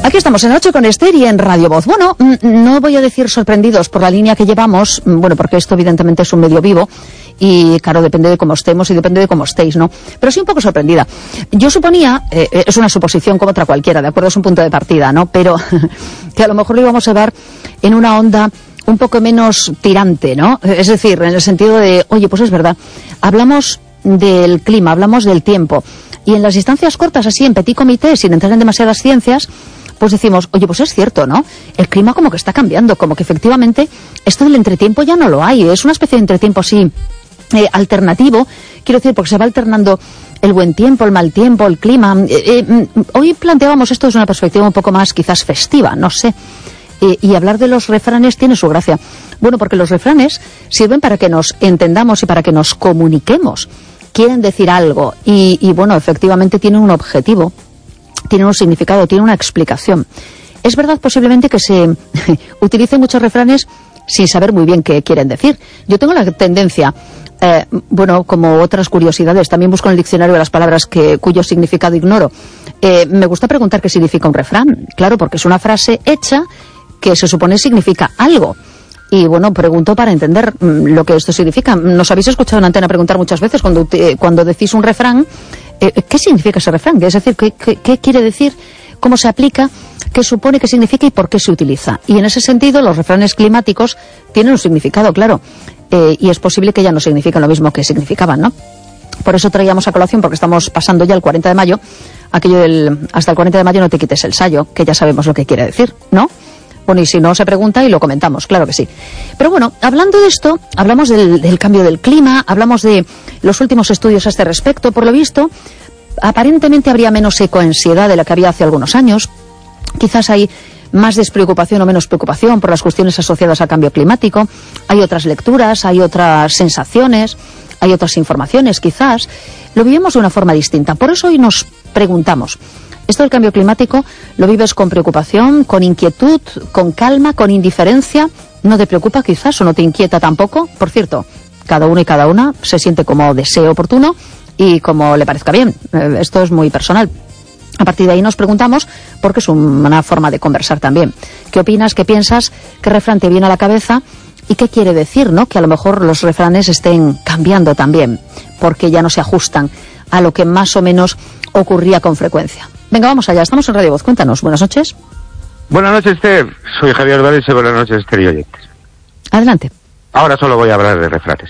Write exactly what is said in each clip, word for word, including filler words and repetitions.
Aquí estamos en Noche con Esther y en Radio Voz. Bueno, no voy a decir sorprendidos por la línea que llevamos, bueno, porque esto evidentemente es un medio vivo y, claro, depende de cómo estemos y depende de cómo estéis, ¿no? Pero sí un poco sorprendida. Yo suponía, eh, es una suposición como otra cualquiera, ¿de acuerdo? Es un punto de partida, ¿no? Pero que a lo mejor lo íbamos a ver en una onda un poco menos tirante, ¿no? Es decir, en el sentido de, oye, pues es verdad, hablamos del clima, hablamos del tiempo, y en las distancias cortas, así, en petit comité, sin entrar en demasiadas ciencias, pues decimos, oye, pues es cierto, ¿no? El clima como que está cambiando, como que efectivamente esto del entretiempo ya no lo hay, es una especie de entretiempo así eh, alternativo, quiero decir, porque se va alternando el buen tiempo, el mal tiempo, el clima. Eh, eh, hoy planteábamos esto desde una perspectiva un poco más quizás festiva, no sé, eh, y hablar de los refranes tiene su gracia. Bueno, porque los refranes sirven para que nos entendamos y para que nos comuniquemos, quieren decir algo y, y bueno, efectivamente tienen un objetivo, tiene un significado, tiene una explicación. Es verdad posiblemente que se utilicen muchos refranes sin saber muy bien qué quieren decir. Yo tengo la tendencia, eh, bueno, como otras curiosidades, también busco en el diccionario de las palabras que, cuyo significado ignoro. Eh, me gusta preguntar qué significa un refrán. Claro, porque es una frase hecha que se supone significa algo. Y bueno, pregunto para entender mmm, lo que esto significa. Nos habéis escuchado en antena preguntar muchas veces cuando, eh, cuando decís un refrán, eh, ¿qué significa ese refrán? Es decir, ¿qué, qué, qué quiere decir? ¿Cómo se aplica? ¿Qué supone? ¿Qué significa? ¿Y por qué se utiliza? Y en ese sentido, los refranes climáticos tienen un significado, claro. Eh, y es posible que ya no signifiquen lo mismo que significaban, ¿no? Por eso traíamos a colación, porque estamos pasando ya el cuarenta de mayo, aquello del hasta el cuarenta de mayo no te quites el sayo, que ya sabemos lo que quiere decir, ¿no? Bueno, y si no, se pregunta y lo comentamos, claro que sí. Pero bueno, hablando de esto, hablamos del, del cambio del clima, hablamos de los últimos estudios a este respecto. Por lo visto, aparentemente habría menos ecoansiedad de la que había hace algunos años. Quizás hay más despreocupación o menos preocupación por las cuestiones asociadas al cambio climático. Hay otras lecturas, hay otras sensaciones, hay otras informaciones, quizás. Lo vivimos de una forma distinta. Por eso hoy nos preguntamos, ¿esto del cambio climático lo vives con preocupación, con inquietud, con calma, con indiferencia? ¿No te preocupa quizás o no te inquieta tampoco? Por cierto, cada uno y cada una se siente como desee oportuno y como le parezca bien. Eh, esto es muy personal. A partir de ahí nos preguntamos, porque es una forma de conversar también. ¿Qué opinas? ¿Qué piensas? ¿Qué refrán te viene a la cabeza? ¿Y qué quiere decir, no? Que a lo mejor los refranes estén cambiando también, porque ya no se ajustan a lo que más o menos ocurría con frecuencia. Venga, vamos allá, estamos en Radio Voz, cuéntanos. Buenas noches. Buenas noches, Esther. Soy Javier Valencia, buenas noches, Esther y oyentes. Adelante. Ahora solo voy a hablar de refranes.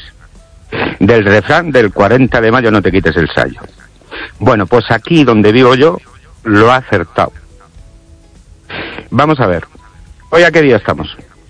Del refrán del cuarenta de mayo no te quites el sayo. Bueno, pues aquí donde vivo yo, lo ha acertado. Vamos a ver. ¿Hoy a qué día estamos?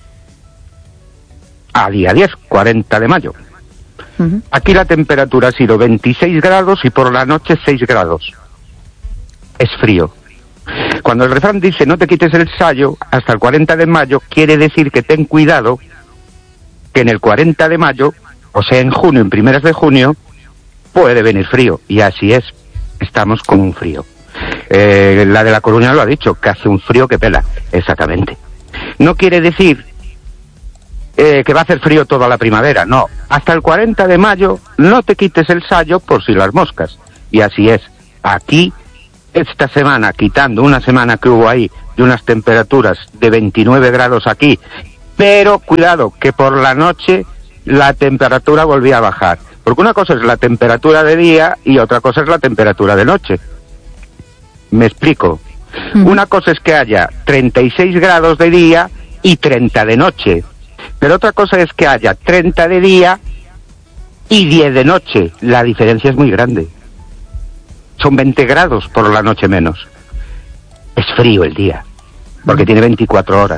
A día diez, cuarenta de mayo. Uh-huh. Aquí la temperatura ha sido veintiséis grados y por la noche seis grados. Es frío. Cuando el refrán dice no te quites el sayo hasta el cuarenta de mayo, quiere decir que ten cuidado que en el cuarenta de mayo, o sea en junio, en primeras de junio, puede venir frío. Y así es, estamos con un frío. Eh, la de La Coruña lo ha dicho, que hace un frío que pela, exactamente. No quiere decir eh, que va a hacer frío toda la primavera, no. Hasta el cuarenta de mayo no te quites el sayo por si las moscas. Y así es, aquí esta semana, quitando una semana que hubo ahí de unas temperaturas de veintinueve grados aquí, pero cuidado, que por la noche la temperatura volvía a bajar. Porque una cosa es la temperatura de día y otra cosa es la temperatura de noche. Me explico. Mm. Una cosa es que haya treinta y seis grados de día y treinta de noche. Pero otra cosa es que haya treinta de día y diez de noche. La diferencia es muy grande. Son veinte grados por la noche menos. Es frío el día, porque mm. tiene veinticuatro horas.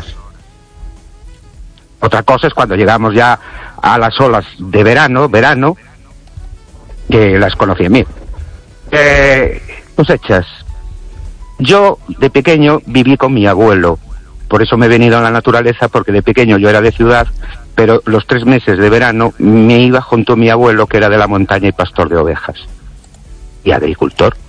Otra cosa es cuando llegamos ya a las olas de verano, verano, que las conocí en mí. Eh, cosechas. Yo, de pequeño, viví con mi abuelo. Por eso me he venido a la naturaleza, porque de pequeño yo era de ciudad, pero los tres meses de verano me iba junto a mi abuelo, que era de la montaña y pastor de ovejas. Y agricultor.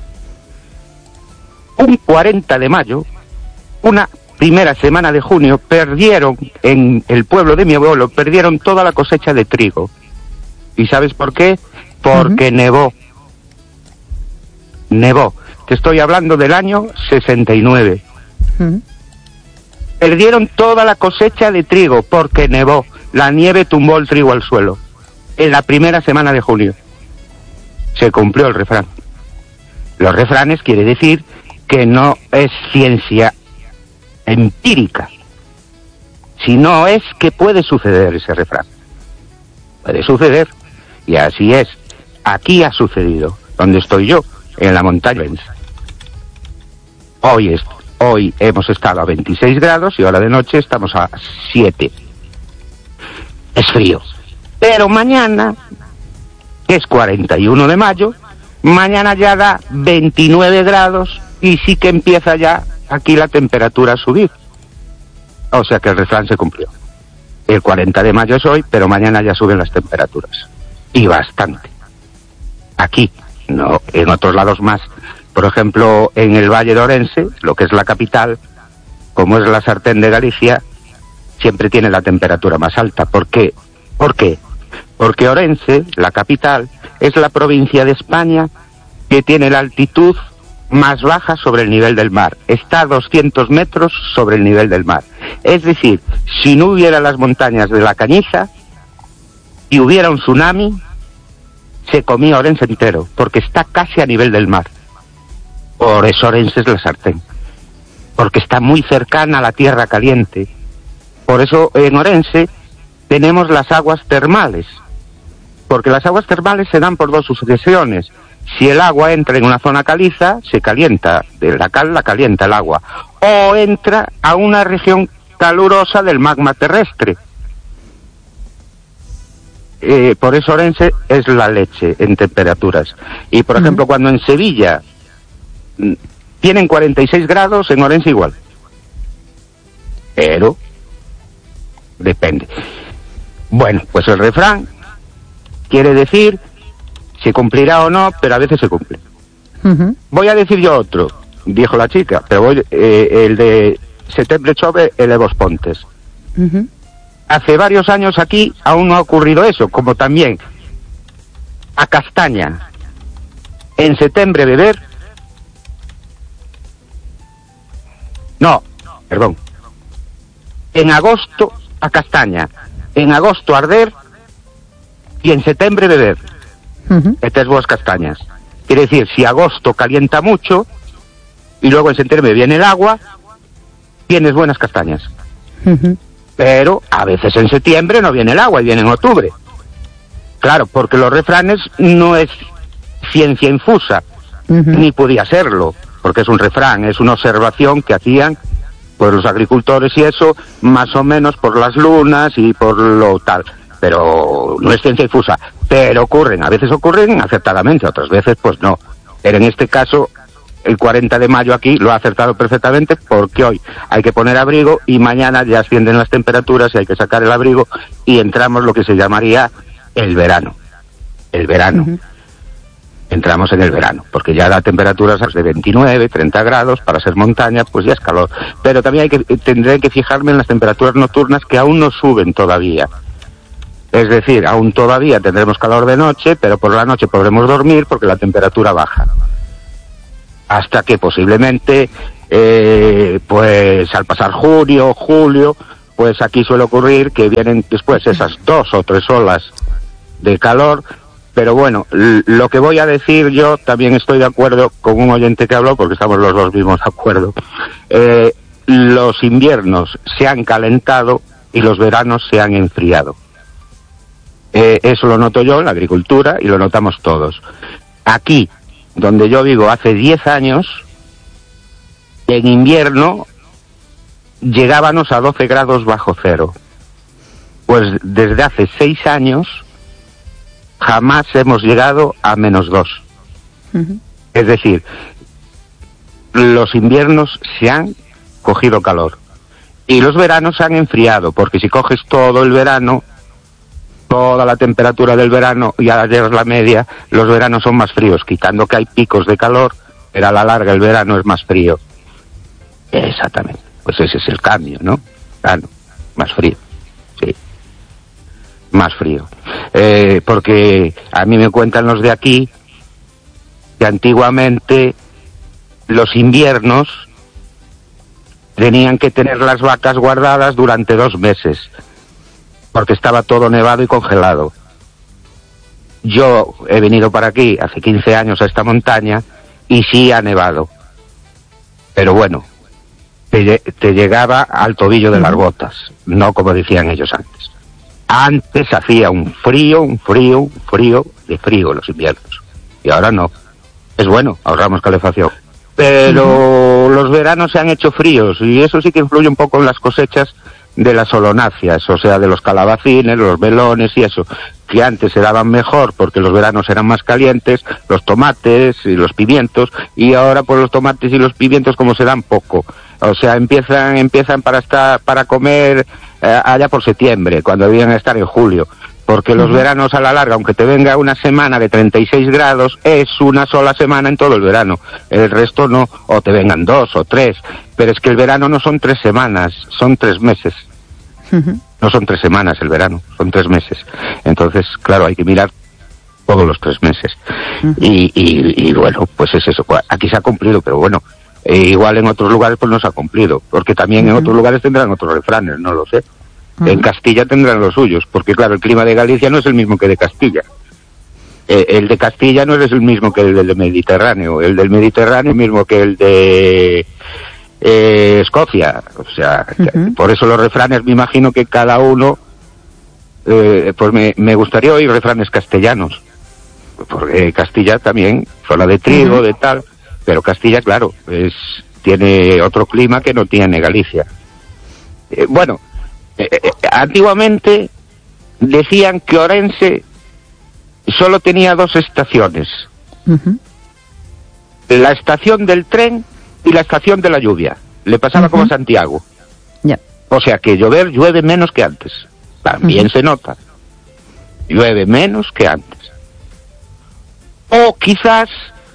Un cuarenta de mayo, una primera semana de junio, perdieron, en el pueblo de mi abuelo, perdieron toda la cosecha de trigo. ¿Y sabes por qué? Porque uh-huh. nevó. Nevó. Te estoy hablando del año sesenta y nueve. Uh-huh. Perdieron toda la cosecha de trigo porque nevó. La nieve tumbó el trigo al suelo. En la primera semana de junio. Se cumplió el refrán. Los refranes quiere decir que no es ciencia empírica, sino es que puede suceder ese refrán. Puede suceder, y así es. Aquí ha sucedido, donde estoy yo, en la montaña. Hoy, es, hoy hemos estado a veintiséis grados y ahora de noche estamos a siete. Es frío. Pero mañana, que es cuarenta y uno de mayo, mañana ya da veintinueve grados y sí que empieza ya aquí la temperatura a subir. O sea que el refrán se cumplió. El cuarenta de mayo es hoy, pero mañana ya suben las temperaturas. Y bastante. Aquí, no, en otros lados más. Por ejemplo, en el Valle de Orense, lo que es la capital, como es la sartén de Galicia, siempre tiene la temperatura más alta. ¿Por qué? ¿Por qué? Porque Orense, la capital, es la provincia de España que tiene la altitud más baja sobre el nivel del mar. Está a doscientos metros sobre el nivel del mar. Es decir, si no hubiera las montañas de la Cañiza y hubiera un tsunami, se comía Orense entero, porque está casi a nivel del mar. Por eso Orense es la sartén, porque está muy cercana a la tierra caliente. Por eso en Orense tenemos las aguas termales, porque las aguas termales se dan por dos sucesiones. Si el agua entra en una zona caliza, se calienta, de la cal la calienta el agua, o entra a una región calurosa del magma terrestre. Eh, por eso Orense es la leche en temperaturas. Y por uh-huh. ejemplo, cuando en Sevilla tienen cuarenta y seis grados, en Orense igual. Pero depende. Bueno, pues el refrán quiere decir si cumplirá o no, pero a veces se cumple. Uh-huh. Voy a decir yo otro, dijo la chica, pero voy eh, el de septiembre chove, elevos pontes. Uh-huh. Hace varios años aquí aún no ha ocurrido eso, como también a castaña en septiembre beber. No, perdón. En agosto a castaña, en agosto arder y en septiembre beber. Uh-huh. Estas buenas castañas. Quiere decir, si agosto calienta mucho y luego en septiembre viene el agua, tienes buenas castañas. Uh-huh. Pero a veces en septiembre no viene el agua y viene en octubre. Claro, porque los refranes no es ciencia infusa, uh-huh. ni podía serlo, porque es un refrán, es una observación que hacían pues los agricultores y eso, más o menos por las lunas y por lo tal. Pero no es ciencia infusa, pero ocurren, a veces ocurren acertadamente, otras veces pues no. Pero en este caso, el cuarenta de mayo aquí lo ha acertado perfectamente, porque hoy hay que poner abrigo y mañana ya ascienden las temperaturas y hay que sacar el abrigo y entramos lo que se llamaría el verano. El verano. Uh-huh. Entramos en el verano, porque ya da temperaturas de veintinueve, treinta grados, para ser montaña, pues ya es calor. Pero también hay que, tendré que fijarme en las temperaturas nocturnas que aún no suben todavía. Es decir, aún todavía tendremos calor de noche, pero por la noche podremos dormir porque la temperatura baja. Hasta que posiblemente, eh, pues al pasar junio, julio, pues aquí suele ocurrir que vienen después esas dos o tres olas de calor. Pero bueno, lo que voy a decir yo, también estoy de acuerdo con un oyente que habló, porque estamos los dos mismos de acuerdo. Eh, los inviernos se han calentado y los veranos se han enfriado. Eh, eso lo noto yo en la agricultura y lo notamos todos. Aquí, donde yo vivo hace diez años, en invierno llegábamos a doce grados bajo cero. Pues desde hace seis años jamás hemos llegado a menos dos. Uh-huh. Es decir, los inviernos se han cogido calor y los veranos se han enfriado, porque si coges todo el verano, toda la temperatura del verano y a la media, los veranos son más fríos, quitando que hay picos de calor, pero a la larga el verano es más frío. Exactamente, pues ese es el cambio, ¿no? Verano, más frío, sí, más frío. Eh, porque a mí me cuentan los de aquí que antiguamente los inviernos tenían que tener las vacas guardadas durante dos meses, porque estaba todo nevado y congelado. Yo he venido para aquí hace quince años a esta montaña y sí ha nevado. Pero bueno, te, te llegaba al tobillo de las botas, no como decían ellos antes. Antes hacía un frío, un frío, un frío de frío en los inviernos. Y ahora no. Es bueno, ahorramos calefacción. Pero uh-huh. los veranos se han hecho fríos y eso sí que influye un poco en las cosechas de las solonáceas, o sea, de los calabacines, los melones y eso, que antes se daban mejor porque los veranos eran más calientes, los tomates y los pimientos, y ahora pues los tomates y los pimientos como se dan poco, o sea, empiezan empiezan para estar para comer eh, allá por septiembre, cuando debían estar en julio, porque los uh-huh. veranos a la larga, aunque te venga una semana de treinta y seis grados, es una sola semana en todo el verano, el resto no, o te vengan dos o tres, pero es que el verano no son tres semanas, son tres meses. Uh-huh. No son tres semanas el verano, son tres meses. Entonces, claro, hay que mirar todos los tres meses. Uh-huh. Y, y, y bueno, pues es eso. Aquí se ha cumplido, pero bueno, eh, igual en otros lugares pues no se ha cumplido, porque también uh-huh. en otros lugares tendrán otros refranes, no lo sé. Uh-huh. En Castilla tendrán los suyos, porque claro, el clima de Galicia no es el mismo que de Castilla. Eh, el de Castilla no es el mismo que el del Mediterráneo, el del Mediterráneo es el mismo que el de eh, Escocia, o sea, uh-huh. por eso los refranes, me imagino que cada uno, eh, pues me, me gustaría oír refranes castellanos, porque Castilla también, zona de trigo, uh-huh. de tal, pero Castilla, claro, es tiene otro clima que no tiene Galicia. Eh, bueno, eh, eh, antiguamente decían que Orense solo tenía dos estaciones, uh-huh. la estación del tren y la estación de la lluvia. Le pasaba uh-huh. como a Santiago. Yeah. O sea que llover llueve menos que antes. También uh-huh. se nota. Llueve menos que antes. O quizás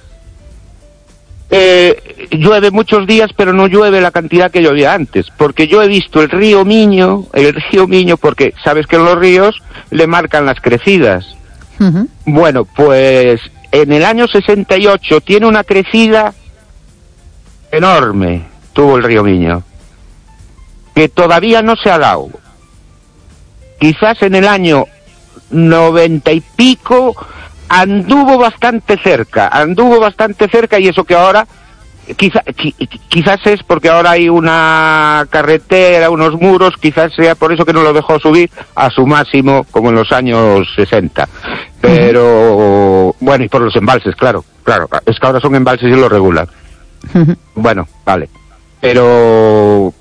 eh, llueve muchos días, pero no llueve la cantidad que llovía antes. Porque yo he visto el río Miño, el río Miño, porque sabes que en los ríos le marcan las crecidas. Uh-huh. Bueno, pues en el año sesenta y ocho tiene una crecida enorme, tuvo el río Miño, que todavía no se ha dado. Quizás en el año noventa y pico anduvo bastante cerca, anduvo bastante cerca y eso que ahora, quizá, qui, quizás es porque ahora hay una carretera, unos muros, quizás sea por eso que no lo dejó subir a su máximo como en los años sesenta. Pero, uh-huh. bueno, y por los embalses, claro, claro, es que ahora son embalses y lo regulan. Uh-huh. Bueno, vale, pero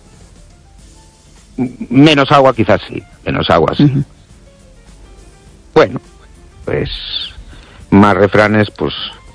menos agua quizás sí, menos agua sí. Uh-huh. Bueno, pues más refranes, pues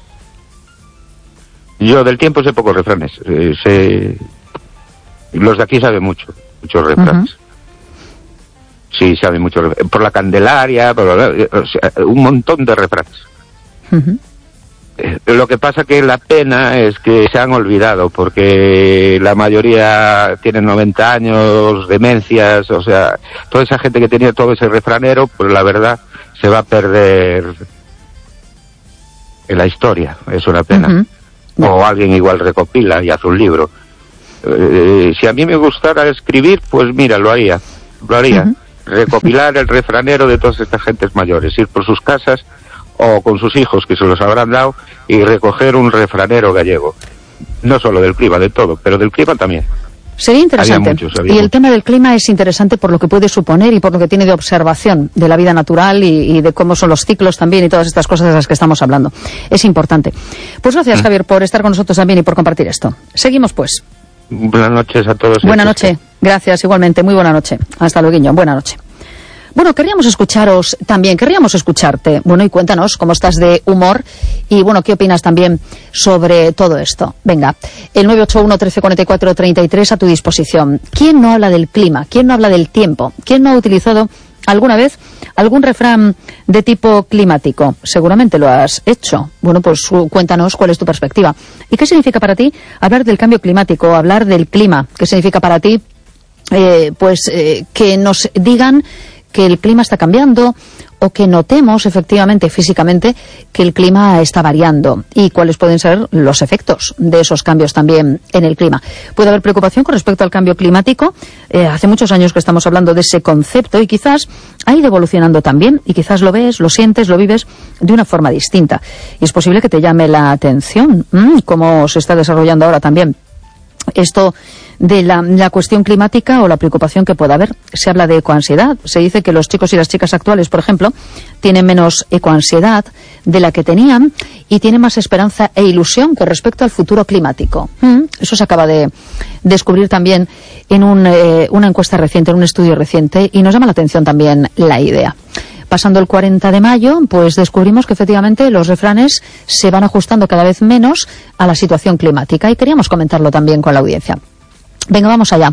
yo del tiempo sé pocos refranes, eh, sé los de aquí saben mucho, muchos refranes. Uh-huh. Sí, saben mucho, por la Candelaria, por la, o sea, un montón de refranes. Uh-huh. Eh, lo que pasa que la pena es que se han olvidado, porque la mayoría tienen noventa años, demencias, o sea, toda esa gente que tenía todo ese refranero, pues la verdad se va a perder en la historia, es una pena. Uh-huh. O alguien igual recopila y hace un libro. Eh, si a mí me gustara escribir, pues mira, lo haría, lo haría. Uh-huh. Recopilar el refranero de todas estas gentes mayores, ir por sus casas o con sus hijos que se los habrán dado y recoger un refranero gallego, no solo del clima, de todo, pero del clima también. Sería interesante. Había muchos, había y el muchos. tema del clima es interesante por lo que puede suponer y por lo que tiene de observación de la vida natural y, y de cómo son los ciclos también y todas estas cosas de las que estamos hablando. Es importante. Pues gracias, ¿Mm? Javier, por estar con nosotros también y por compartir esto. Seguimos, pues. Buenas noches a todos. Buenas noches. Gracias, igualmente. Muy buena noche. Hasta luego. Buena noche. Bueno, querríamos escucharos también, querríamos escucharte. Bueno, y cuéntanos cómo estás de humor y, bueno, qué opinas también sobre todo esto. Venga, el nueve ocho uno, trece cuarenta y cuatro, treinta y tres a tu disposición. ¿Quién no habla del clima? ¿Quién no habla del tiempo? ¿Quién no ha utilizado alguna vez algún refrán de tipo climático? Seguramente lo has hecho. Bueno, pues cuéntanos cuál es tu perspectiva. ¿Y qué significa para ti hablar del cambio climático, hablar del clima? ¿Qué significa para ti, eh, pues, eh, que nos digan que el clima está cambiando o que notemos efectivamente físicamente que el clima está variando y cuáles pueden ser los efectos de esos cambios también en el clima. Puede haber preocupación con respecto al cambio climático. Eh, hace muchos años que estamos hablando de ese concepto y quizás ha ido evolucionando también y quizás lo ves, lo sientes, lo vives de una forma distinta. Y es posible que te llame la atención mmm, cómo se está desarrollando ahora también esto de la, la cuestión climática o la preocupación que pueda haber. Se habla de ecoansiedad. Se dice que los chicos y las chicas actuales, por ejemplo, tienen menos ecoansiedad de la que tenían y tienen más esperanza e ilusión con respecto al futuro climático. Mm, eso se acaba de descubrir también en un, eh, una encuesta reciente, en un estudio reciente, y nos llama la atención también la idea. Pasando el cuarenta de mayo, pues descubrimos que efectivamente los refranes se van ajustando cada vez menos a la situación climática y queríamos comentarlo también con la audiencia. Venga, vamos allá.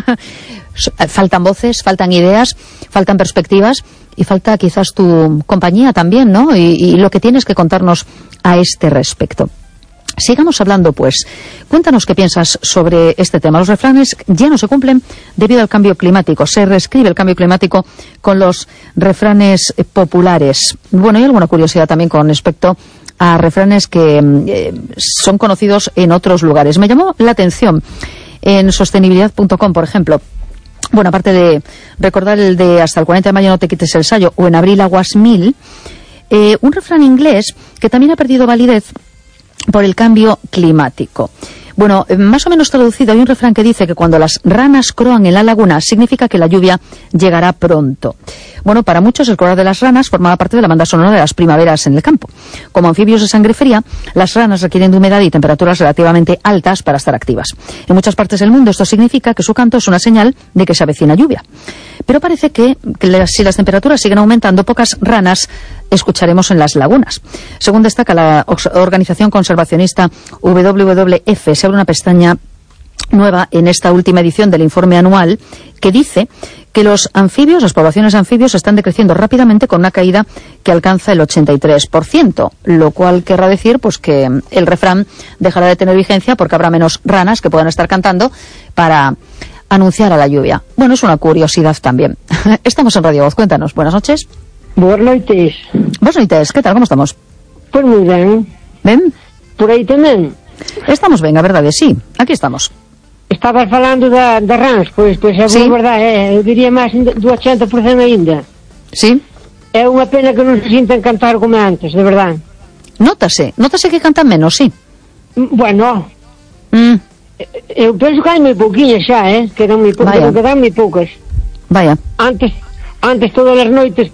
Faltan voces, faltan ideas, faltan perspectivas y falta quizás tu compañía también, ¿no? Y, y lo que tienes que contarnos a este respecto. Sigamos hablando, pues. Cuéntanos qué piensas sobre este tema. Los refranes ya no se cumplen debido al cambio climático. Se reescribe el cambio climático con los refranes populares. Bueno, hay alguna curiosidad también con respecto a refranes que eh, son conocidos en otros lugares. Me llamó la atención en sostenibilidad punto com, por ejemplo. Bueno, aparte de recordar el de hasta el cuarenta de mayo no te quites el sayo, o en abril aguas mil, eh, un refrán inglés que también ha perdido validez por el cambio climático. Bueno, más o menos traducido, hay un refrán que dice que cuando las ranas croan en la laguna significa que la lluvia llegará pronto. Bueno, para muchos el croar de las ranas formaba parte de la banda sonora de las primaveras en el campo. Como anfibios de sangre fría, las ranas requieren de humedad y temperaturas relativamente altas para estar activas. En muchas partes del mundo esto significa que su canto es una señal de que se avecina lluvia. Pero parece que, que si las temperaturas siguen aumentando, pocas ranas escucharemos en las lagunas. Según destaca la organización conservacionista W W F, se abre una pestaña nueva en esta última edición del informe anual que dice que los anfibios, las poblaciones de anfibios están decreciendo rápidamente con una caída que alcanza el ochenta y tres por ciento, lo cual querrá decir pues que el refrán dejará de tener vigencia porque habrá menos ranas que puedan estar cantando para anunciar a la lluvia. Bueno, es una curiosidad también. Estamos en Radio Voz, cuéntanos. Buenas noches. Buenas noites. Buenas noites, ¿qué tal? ¿Cómo estamos? Pues moi ben. Ben? Por aí tamén? Estamos ben, a verdade, sí. Aquí estamos. Estabas falando da, da rans, pois, pois é sí. Verdade, é, eu diría máis do ochenta por cento aínda. Sí. É unha pena que non se sintan cantar como antes, de verdade. Nótase, nótase que cantan menos, sí. Bueno, mm. eu penso que hai moi pouquinhas xa, eh? Quedan moi poucas, quedan moi poucas. Vaya. Antes, antes todas as noites,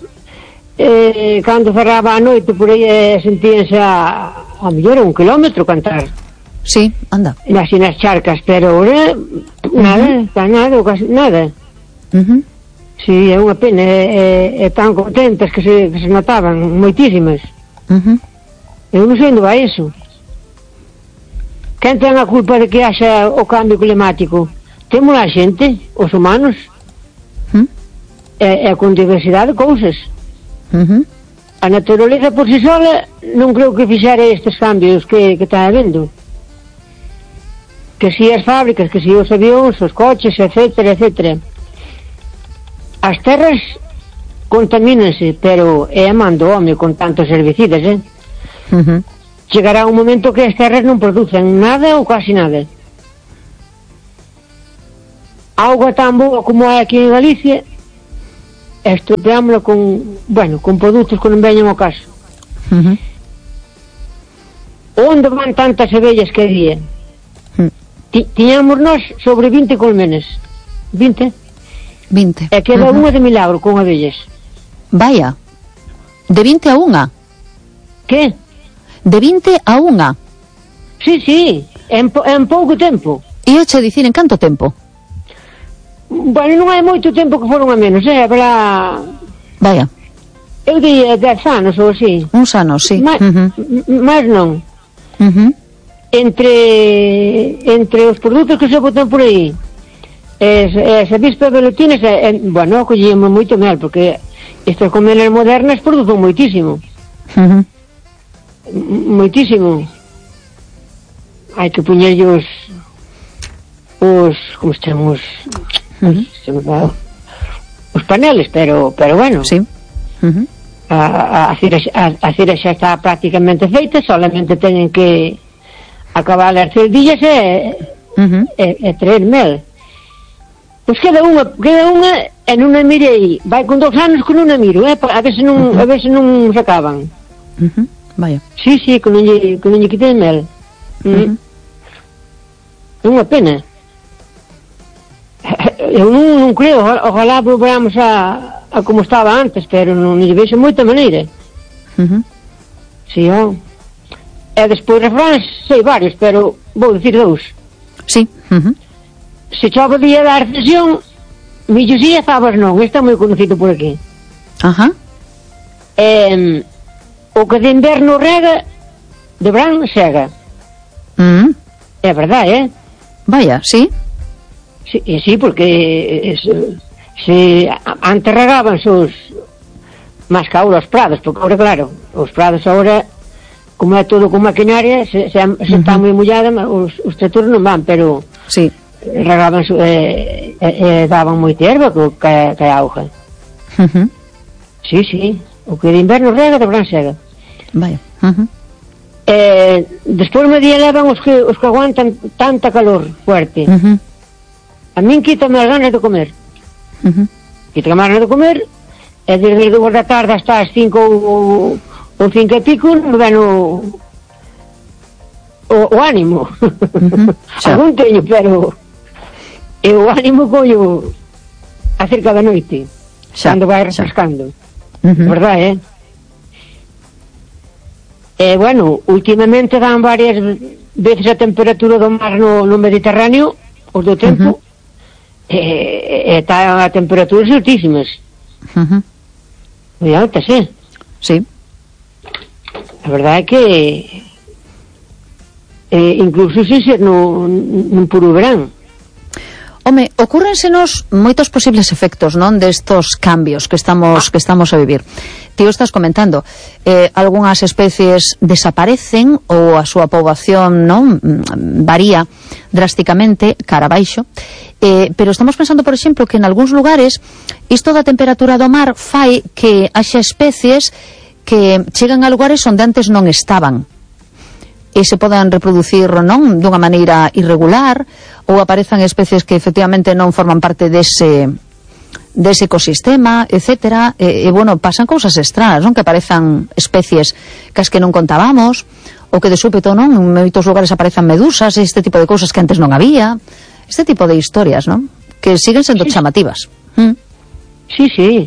eh, cando cerraba a noite, por aí eh, sentíanse a, a mellor un kilómetro cantar. Sí, anda. Así nas charcas, pero ahora nada, uh -huh. nada, casi nada. Uh -huh. Sí, é unha pena, é, é, é tan contentas que se, que se notaban, moitísimas. Uh -huh. Eu non sei onde vai iso. Quen ten a culpa de que haxa o cambio climático? Temos a xente, os humanos. Uh -huh. É, é con diversidade de cousas. Uh -huh. A naturaleza por si sola non creo que fixera estes cambios que, que está habendo. Que si as fábricas, que si os avións, os coches, etcétera, etcétera. As terras contamínanse, pero é a man do home con tantos herbicidas, eh? Uh -huh. Chegará un momento que as terras non producen nada ou casi nada. Auga tan boa como é aquí en Galicia, estropeámosla con, bueno, con produtos que non veñen ao caso. Uh -huh. Onde van tantas abellas que había? Tiñamos nós sobre vinte colmenas. vinte? vinte. E queda uh -huh. unha de milagro con abellas. Vaya. De vinte a unha? Que? De vinte a unha? Sí, sí. En, po en pouco tempo. E eu che dicir, en canto tempo? Bueno, non hai moito tempo que foron a menos, eh? Habrá... Vaya. Eu diría dez anos ou así. Uns anos, sí. Ma uh -huh. Mas non. Uh -huh. Entre entre os produtos que se botan por aí, es, es avispa velutina, eh, bueno, collíamos moito mel, porque estas colmenas modernas producen moitísimo. Uh -huh. Moitísimo. Hai que poñerlle os os, como se chama, os, uh -huh. os, os paneles, pero pero bueno. Sí. Uh -huh. a, a, cera, a, a cera xa está prácticamente feita, solamente teñen que acabar as cerdillas e, uh-huh. e, e traer mel. Pois queda unha, queda unha e non a mirei, vai con dos anos que non a miro, eh, a ver se non, uh-huh. a ver se non se acaban. Uh-huh. Vaya. Sí, sí, que non lle, que non lle quitei mel. Uh-huh. É unha pena. Eu non, non creo, ojalá volvamos a, a como estaba antes, pero non lle vexo moita maneira. Uh-huh. Si, ó. E despois refráns, sei varios, pero vou dicir dous. Sí. Uh-huh. Se chove día da recesión, millos e fabas non, este é moi conocido por aquí. Ajá. Eh, o que de inverno rega, de verán sega. Mm. É verdade, eh? Vaya, sí. Sí, sí, porque se, se antes regaban os máis que ahora os prados, porque ahora, claro, os prados ahora, como é todo con maquinaria, se, se, se uh-huh. está moi mollada, os, os tractores non van, pero sí. regaban e eh, eh, daban moita erva que, que auga. Uh-huh. Sí, sí, o que de inverno rega, de verán sega. Vaya. Uh-huh. Eh, despois me día levan os que, os que aguantan tanta calor fuerte. Uh-huh. A min quítame as ganas de comer. Uh-huh. Quítame as ganas de comer, e desde as dúas da tarde hasta as cinco ou, ou cinco e pico me ven o, o, o ánimo. Uh-huh. Algún teño, pero e o ánimo collo acerca da noite, xa, cando vai refrescando. Uh-huh. Verdade, eh? E, bueno, últimamente dan varias veces a temperatura do mar no, no Mediterráneo, os do tempo, uh-huh. e está a temperaturas altísimas. Uh-huh. Moi altas, eh? Sí. A verdade é que eh, incluso sin ser no, no puro verán. Home, ocúrrensenos moitos posibles efectos, non, destos cambios que estamos que estamos a vivir. Ti o estás comentando, eh, algunhas especies desaparecen ou a súa poboación, non, varía drásticamente cara abaixo, eh, pero estamos pensando, por exemplo, que en algúns lugares isto da temperatura do mar fai que haxa especies que chegan a lugares onde antes non estaban e se podan reproducir, non, dunha maneira irregular, ou aparezan especies que efectivamente non forman parte dese dese ecosistema, etcétera, e, e bueno, pasan cousas extrañas, non, que aparezan especies cas que non contábamos, ou que de súpeto, non, en moitos lugares aparezan medusas, este tipo de cousas que antes non había, este tipo de historias, non, que siguen sendo sí. chamativas. ¿Mm? Sí, sí.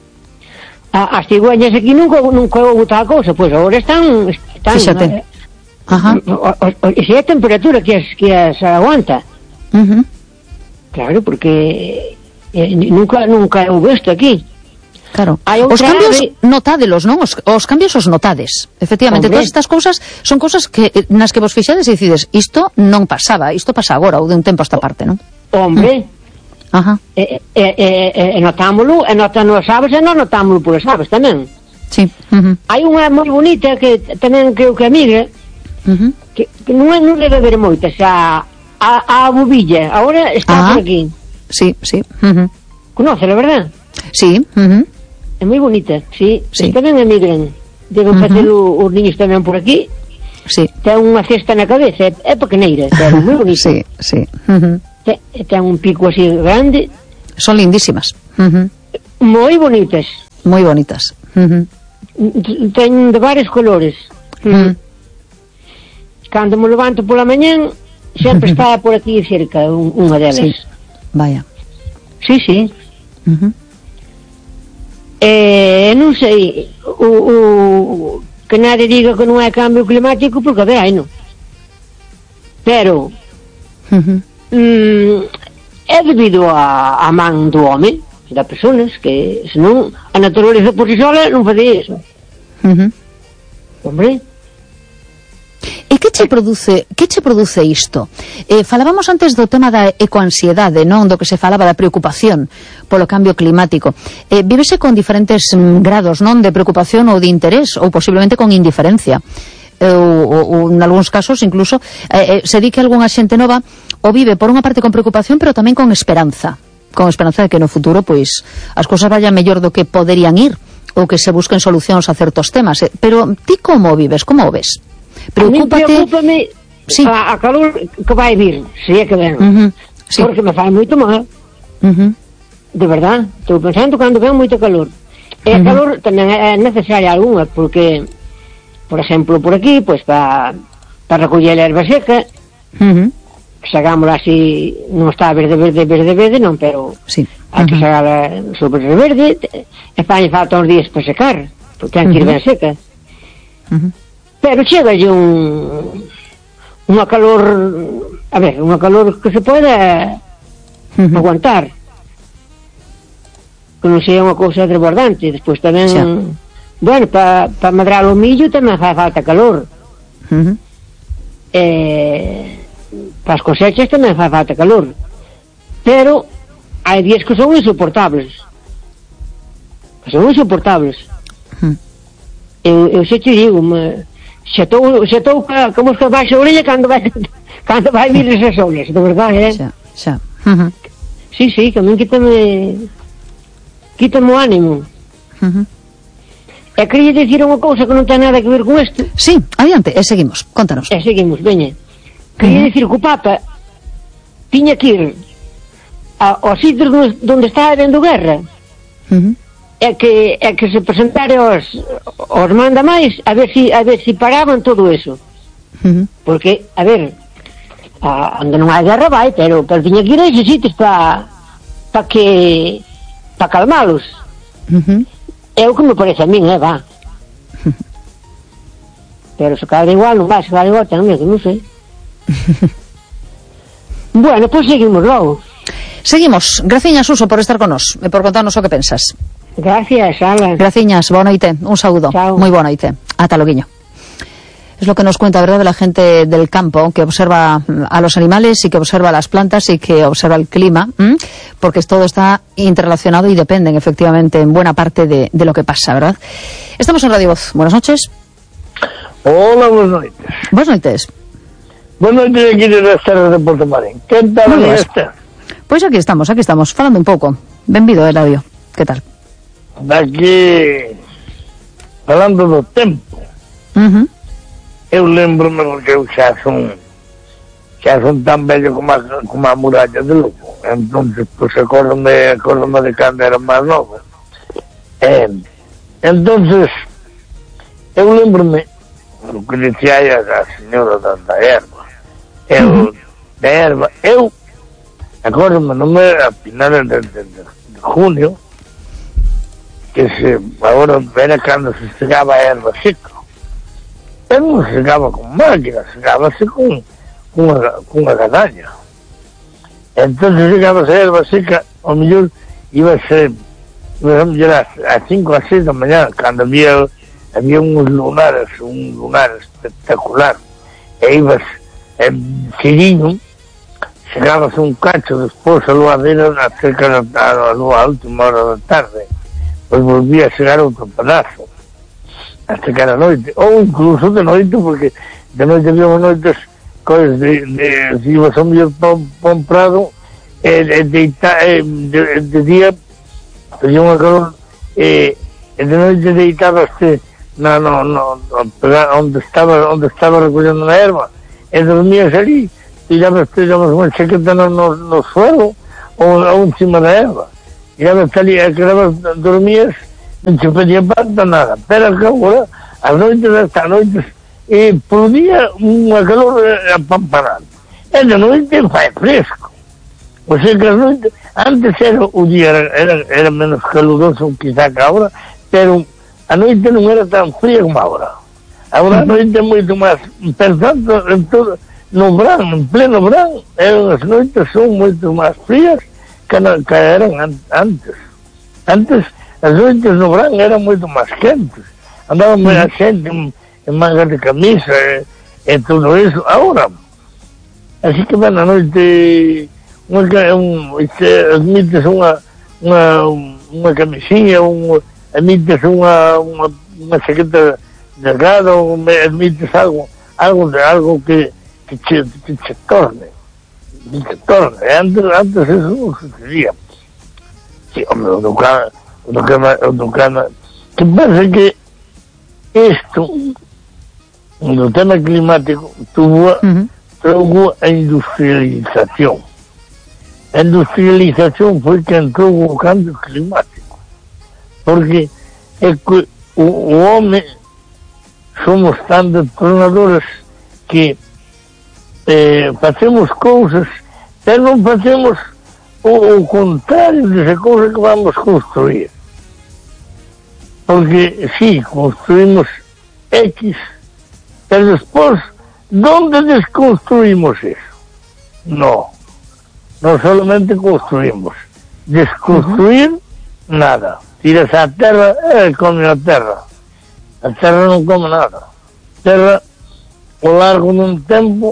A, as cigüeñas aquí nunca nunca houve tal cousa, pois pues agora están están Fíxate. Eh, Ajá. E se é a temperatura que as, que as aguanta. Uh-huh. Claro, porque eh, nunca nunca houve isto aquí. Claro. Os cambios ave... notádelos, non? Os, os cambios os notades. Efectivamente, Hombre. Todas estas cousas son cousas que nas que vos fixades e decides, isto non pasaba, isto pasa agora ou de un tempo a esta parte, non? Hombre. Mm. Ajá. E, e, e, e notámolo, e notan as aves e non notámolo polas aves tamén. Sí. Uh-huh. Hai unha moi bonita que tamén creo que amiga, uh-huh. que, que non, non debe haber moitas, a, a, a bobilla, agora está ah, por aquí. Sí, sí. Uh-huh. Conócela, verdad? Sí. Uh-huh. É moi bonita, sí. Sí. Tamén emigran. Deben uh-huh. facer os niños tamén por aquí. Sí. Ten unha cesta na cabeza, é, é pequeneira, pero moi bonita. Sí, sí. Uh-huh. Ten, ten un pico así grande. Son lindísimas. Uh-huh. Moi bonitas. Moi bonitas. Uh-huh. Ten de varios colores. Uh-huh. Cando me levanto pola mañán, sempre está por aquí cerca un, unha delas. Sí. Vaya. Sí, sí. Uh-huh. Eh, non sei o, o, que nadie diga que non é cambio climático, porque a ver, hai non. Pero uh-huh. mm, é debido a, a man do home, das personas, que senón a naturaleza por si sola non fazia iso. Uh-huh. Hombre. E que che produce, que che produce isto? Eh, falábamos antes do tema da ecoansiedade, non? Do que se falaba da preocupación polo cambio climático. Eh, vívese con diferentes mm, grados, non? De preocupación ou de interés, ou posiblemente con indiferencia. Eh, ou, ou, ou en algúns casos incluso eh, eh, se di que algunha xente nova o vive por unha parte con preocupación, pero tamén con esperanza. Con esperanza de que no futuro, pois, as cousas vayan mellor do que poderían ir. ou que se busquen solucións a certos temas, eh? Pero ti como vives, como o ves? Preocúpate... A mí preocúpame sí. a, a calor que vai vir, se é que ven, uh-huh. sí. porque me fai moito mal. Uh-huh. De verdad, estou pensando cando ven moito calor. E a uh-huh. calor tamén é necesaria algunha, porque, por exemplo, por aquí, pois, para pa recoller a erva seca, uh-huh. sagámola así, non está verde, verde, verde, verde, non, pero sí. hai uh-huh. que sagala sobre verde, e para falta uns días para secar, porque ten que ir ben seca. Uh-huh. Pero chega un unha calor, a ver, unha calor que se poda uh-huh. aguantar, que non sea unha cousa desbordante. Despois tamén, sí. bueno, para pa madrar o millo tamén fai falta calor. Uh-huh. Eh, para as cosechas tamén fai falta calor, pero hai días que son insoportables, que son insoportables. Uh-huh. eu, eu xe te digo, me, xa estou xa estou ca mosca baixo a orella cando vai cando vai vir esas olas, de verdade, eh? Xa, xa. Uh-huh. Sí, sí, que a min quítame quítame o ánimo. Uh-huh. E quería dicir unha cousa que non ten nada que ver con isto. Sí, adiante, e seguimos, contanos. E seguimos, veña. Quería uh-huh. dicir que o Papa tiña que ir a, aos sitios onde estaba habendo guerra, uh-huh. e que e que se presentare aos, aos mandamais a ver si a ver si paraban todo eso. Uh-huh. Porque, a ver, a, onde non hai guerra vai, pero, pero tiña que ir a esos sitios para pa que para calmalos. Uh-huh. É o que me parece a min, eh, va. Uh-huh. Pero se cada igual non vai, se cada igual tamén, que non sei. Bueno, pois pues seguimos logo. Seguimos. Graciñas, Suso, por estar con nos e por contarnos o que pensas. Gracias, Ala. Graciñas, boa noite. Un saúdo. Chao. Moi boa noite. Ata loguiño. Es lo que nos cuenta, ¿verdad?, de la gente del campo, que observa a los animales y que observa las plantas y que observa el clima, ¿m? Porque todo está interrelacionado y dependen, efectivamente, en buena parte de, de lo que pasa, ¿verdad? Estamos en Radio Voz. Buenas noches. Hola, buenas noites. Buenas noites. Buenas noites aquí de las terras de Porto Marín. Que tal está? Pois aquí estamos, aquí estamos, falando un pouco. Benvido, Eladio. Que tal? Daqui, falando do tempo, uh-huh. eu lembro-me porque eu xa son xa son tan vello como a, como a muralla de Lugo. Entonces, pues, acórdome, acórdome de cando era máis novo. Eh, entonces, eu lembro-me o que dicía aí a, a señora da, da erva. Eu, uh-huh. da erva, eu acórdome, non me a finales de, de, de, de junio, que se, agora era cando se segaba a erva seca. Eu non se segaba con máquina, segábase con unha, con unha gadaña. Entón se segábase a erva seca, ao mellor iba a ser, iba a mellor a cinco a seis da mañá, cando había había uns lunares, un lunar espectacular, e ibas en Ciriño, chegábase un cacho despois a luadeira cerca da a, a última hora da tarde, pois volvía a chegar outro pedazo hasta que era noite, ou incluso de noite, porque de noite había noites coisas de, de se ibas ao mellor pa un prado e, e deita, e, de, de día había unha calor e, e de noite deitabaste na, no, no, no, onde estaba onde estaba recollendo na erva e dormías ali, tirabas, tirabas unha chaqueta no, no, no suelo ou, ou encima da erva, tirabas ali e quedabas, dormías, non se pedía falta nada, pero que agora as noites hasta noites e por día unha calor apamparante e de noite fai fresco, o sea que as noites antes era o día era, era, era menos caluroso quizá que agora, pero a noite non era tan fría como agora. Agora a noite é moito máis, per tanto, en todo, no verán, en pleno verán, eran as noites son moito máis frías que, no, que eran an, antes. Antes, as noites no verán eran moito máis quentes. Andaban mm. a xente en, en mangas de camisa e, e todo eso. Agora, así que van a noite, unha, un, admites unha, unha, unha camisinha, un emites unha, unha, unha chaqueta delgada, ou emites algo, algo de algo que, que, che, que che torne, que che torne. Antes, antes eso non sucedía. Sí, hombre, o do cana, o do cana, o do cana, que pasa que isto no tema climático tuvo, uh-huh. tuvo a industrialización. A industrialización foi que entrou o cambio climático, porque é que o, o home somos tan detonadores que eh, facemos cousas, pero non facemos o, o contrario desa cousa que vamos construir. Porque sí, construimos X, pero despois, ¿dónde desconstruimos eso? No, no solamente construimos. Desconstruir, uh-huh. nada. Tiras a terra, eh, come a terra. A terra non come nada. A terra, ao largo dun tempo,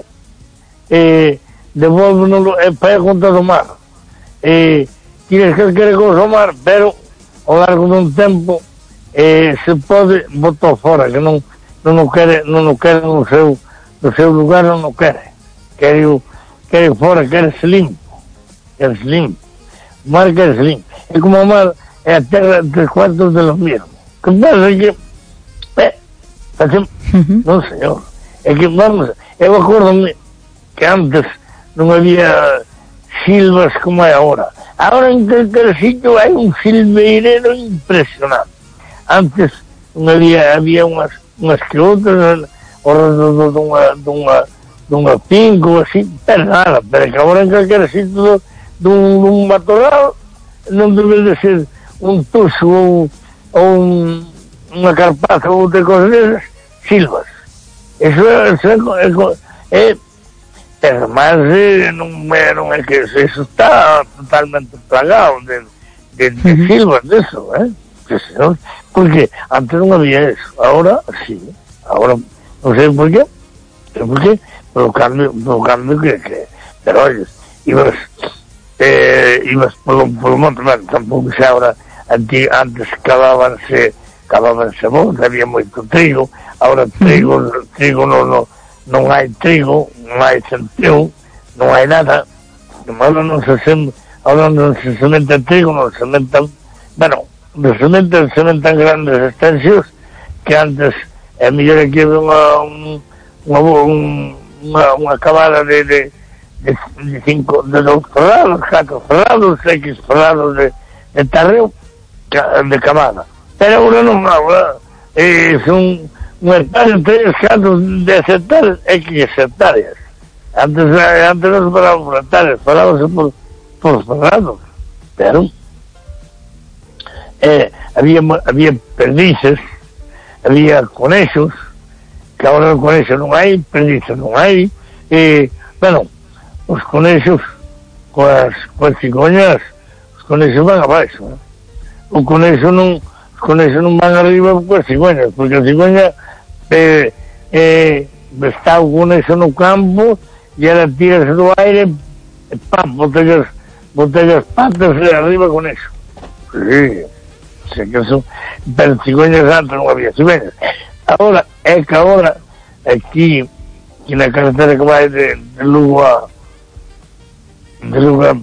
eh, devolve-nos e pega contra do mar. Eh, tiras calquera cousa ao mar, pero ao largo dun tempo eh, se pode botar fora, que non non o quere, non o quere no seu, no seu lugar, non o quere. Quere o, quere fora, quere se limpo. Quere se limpo. O mar quere se limpo. É como o mar, é a terra tres cuartos de lo mismo. Que pasa que, eh, facemos, uh-huh. non señor, é que vamos, eu acordo-me que antes non había silvas como é agora. Agora en calquer sitio hai un silveirero impresionante. Antes non había, había unhas, unhas que outras ao redor dunha, dunha, dunha finca ou así, pero nada, pero que agora en calquer sitio dun, dun matorral non debe de ser un tuxo ou, ou un, unha carpaza ou outra cosa desas, silvas. Eso é, é, é pero máis eh, non, é, non é que eso está totalmente plagado de, de, de uh-huh. silvas deso, eh? Porque antes non había eso, ahora sí, ahora non sei por qué, pero por qué, pero cambio, pero cambio que, que pero oye, ibas eh, ibas polo, polo monte, bueno, tampouco xa ahora antes, antes cavábanse cavábanse bons, había moito trigo, ahora trigo, trigo non, non, non hai trigo, non hai centeo, non hai nada, ahora non se sem, ahora non se sementa trigo, non se sementa, bueno, se sementan, sementan grandes extensións que antes é mellor que había unha unha, unha, unha cabada de, de, de, de cinco, de dos ferrados, catro ferrados, X ferrados de, de tarreo de cabada. Pero agora non, agora eh, son un hectárea, tres, catro, dez hectáreas, X hectáreas. Antes, antes non se falaban por hectáreas, falábase por, por ferrados. Pero Eh, había, había perdices, había conexos, que agora os conexos non hai, perdices non hai, e, bueno, os conexos coas, coas cigoñas, os conexos van abaixo, eh? o conexo non, os conexos non van arriba coas cigoñas, porque a cigoña eh, eh, está o conexo no campo e ela tira do aire e pam, botella as patas e arriba con eso. Sí, sei que son, pero cigüeñas antes non había cigüeñas. Agora, é que agora, aquí, aquí na carretera que vai de, de Lugo a de Lugo a,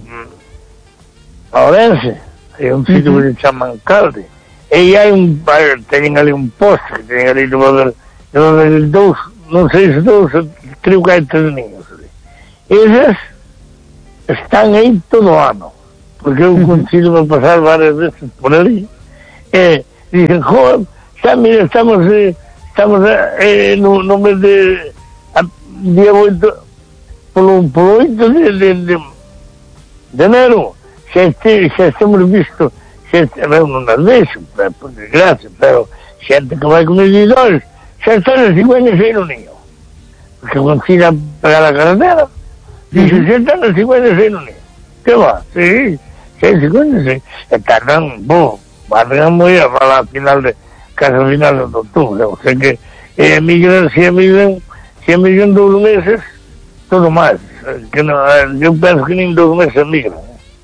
a Orense, hai un sitio uh-huh. que se chama Calde, e hai un, teñen ali un poste, que teñen ali, deve haber, deve haber dous, non sei se dous, creo que hai tres niños ali. Esas están aí todo o ano, porque eu consigo uh-huh. pasar varias veces por ali, e dicen, joder, xa, mira, estamos eh, estamos eh, no, no mes de a, día oito polo, polo oito de, de, de, de enero xa, este, xa estamos visto xa este, eu non as deixo por desgracia, pero xente que vai con medidores xa están as cigüeñas aí no niño, porque consiga pegar a carretera dice, xa están as cigüeñas aí no niño, que va, sí, xa as cigüeñas aí, e tardan, bo barregan moi a falar a final de casi a final de octubre, o sea que eh, migran, si emigran si emigran dous meses todo máis, que no, eu penso que nin dous meses migran,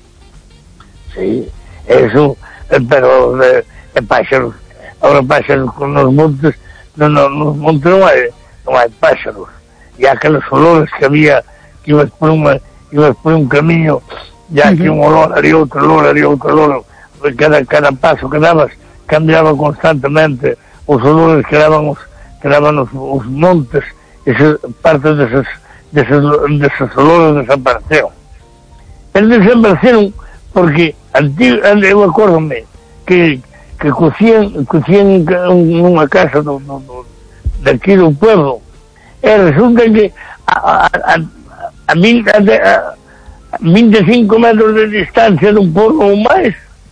sí, eso eh, pero de, de páxaros, ahora páxaros con os montes, no, no, nos montes non hai non hai páxaros, e aqueles olores que había, que ibas por unha ibas por un camiño, ya que un olor ali, outro olor ali, outro olor, cada, cada paso que dabas cambiaba constantemente os olores que daban os, que daban os, os montes, esas partes deses, deses, deses olores desapareceron. Eles desapareceron porque antigo, eu acordome que, que cocían, cocían nunha casa do, do, do, daqui do pueblo, e resulta que a, a, a, a, vinte, a, a vinte e cinco metros de distancia dun pueblo ou máis,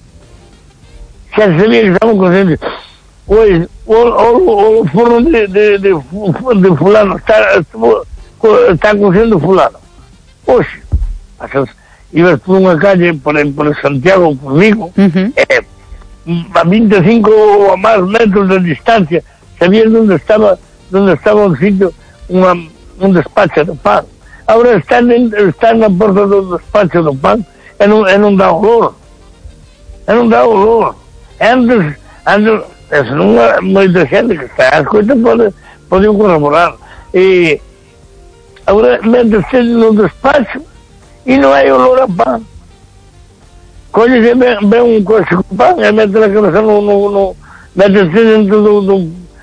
xa sabía que estaban cociendo. Pois, o, o, o forno de, de, de, de fulano está, está cociendo fulano. Oxe, pasas, ibas por unha calle, por, por Santiago, por Vigo, uh-huh. eh, a vinte e cinco ou a máis metros de distancia, sabías onde estaba, onde estaba un sitio, unha, un despacho de pan. Agora están, en, están na porta do despacho do pan e non, e non dá olor. E non dá olor. E antes, antes, eso non é moita xente que está as coisas pode, pode colaborar. E agora métese no despacho e non hai olor a pan. Colle ven, ven un coche con pan e mete a cabeza no, no, no métese dentro do, do,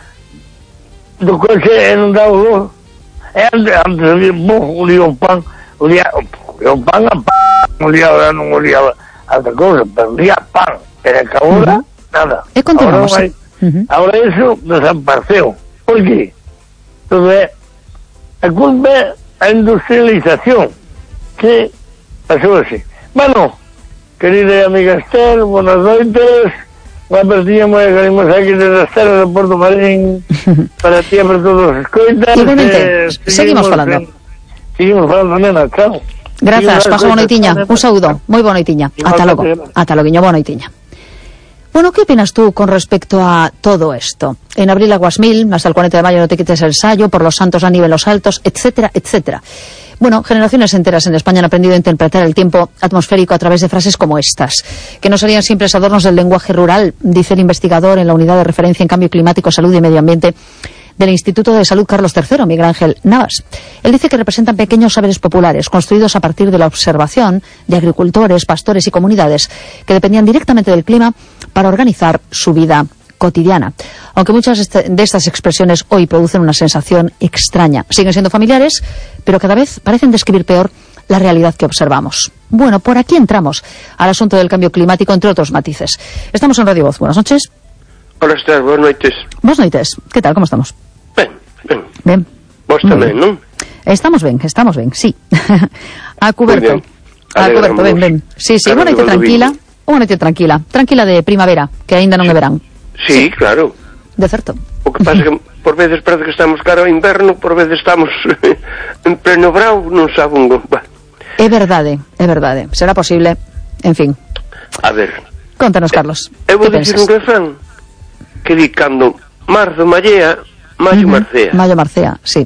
do coche e non dá olor. E antes, antes había, bom, olía o pan, olía, olía o pan a pan, olía, non olía a outra cousa, pero olía a pan. Pero que agora, uh-huh. nada. E continuamos. Ahora, hai, uh-huh. ahora eso desapareceu. Por qué? Entonces, a culpa é a industrialización que pasou así. Bueno, querida amiga Esther, buenas noites. Unha partida moi agarrimos aquí desde Esther de Porto Marín para ti e para todos os escoitas. Igualmente, eh, seguimos, seguimos falando. En, seguimos falando, nena, chao. Grazas, pasa boa noitiña. Un saúdo, moi boa noitiña. Ata logo, ata loguiño, boa noitiña. Bueno, ¿qué opinas tú con respecto a todo esto? En abril aguas mil, hasta el cuarenta de mayo no te quites el sayo, por los santos a nivel los altos, etcétera, etcétera. Bueno, generaciones enteras en España han aprendido a interpretar el tiempo atmosférico a través de frases como estas, que no serían simples adornos del lenguaje rural, dice el investigador en la unidad de referencia en cambio climático, salud y medio ambiente del Instituto de Salud Carlos tercero, Miguel Ángel Navas. Él dice que representan pequeños saberes populares construidos a partir de la observación de agricultores, pastores y comunidades que dependían directamente del clima para organizar su vida cotidiana. Aunque muchas de estas expresiones hoy producen una sensación extraña, siguen siendo familiares, pero cada vez parecen describir peor la realidad que observamos. Bueno, por aquí entramos al asunto del cambio climático, entre otros matices. Estamos en Radio Voz. Buenas noches. Hola, Esther, buenas noites. Buenas noites. ¿Qué tal? ¿Cómo estamos? Ben, ben. Ben. Vos tamén, non? Estamos ben, estamos ben, sí. A cuberto. A cuberto, ben, ben. Sí, sí, unha noite tranquila, unha noite tranquila. Tranquila de primavera, que aínda non é verán. Sí, claro. De certo. O que pasa que por veces parece que estamos cara ao inverno, por veces estamos en pleno brao, non sabe un... É verdade, é verdade. Será posible, en fin. A ver. Contanos, Carlos. Eu vou dicir un refrán que di cando marzo mallea, maio uh-huh. marcea. Maio marcea, sí.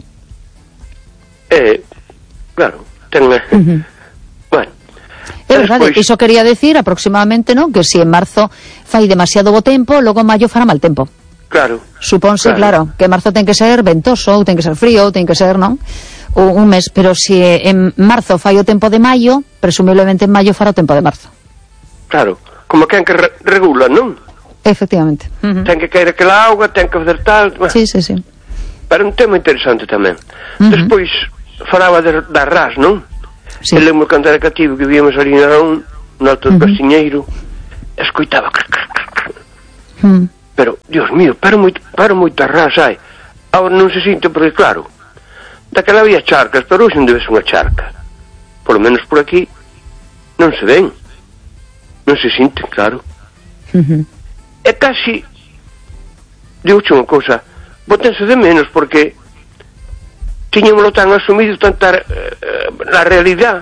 Eh, claro, ten... Uh-huh. Bueno. É verdade, despois... iso quería decir aproximadamente, non? Que se si en marzo fai demasiado bo tempo, logo en maio fará mal tempo. Claro. Supónse, claro. claro, que en marzo ten que ser ventoso, ou ten que ser frío, ou ten que ser, non? Un mes, pero se si en marzo fai o tempo de maio, presumiblemente en maio fará o tempo de marzo. Claro, como quen que re regula, non? Efectivamente. Uh-huh. Ten que caer aquela auga, ten que fazer tal... Sí, sí, sí. Pero un tema interesante tamén. Uh-huh. Despois, falaba de, da ras, non? Sí. Eu lembro cando era cativo que víamos ali na un, no alto do uh-huh. Castiñeiro, escoitaba... Uh-huh. Pero, Dios mío, pero moito, pero moita ras hai. Agora non se sinte porque, claro, daquela había charcas, pero hoxe non debe ser unha charca. Por lo menos por aquí non se ven. Non se sinte, claro. Uh-huh. É casi, digo-che unha cousa, botense de menos porque tiñamolo tan asumido tanta eh, la realidad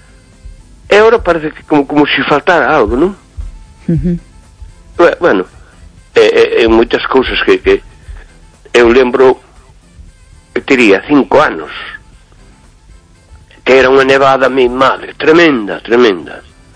e agora parece que como, como se si faltara algo, non? Uh-huh. Bueno, é, é, é moitas cousas que, que eu lembro que tería cinco anos que era unha nevada mi madre, tremenda, tremenda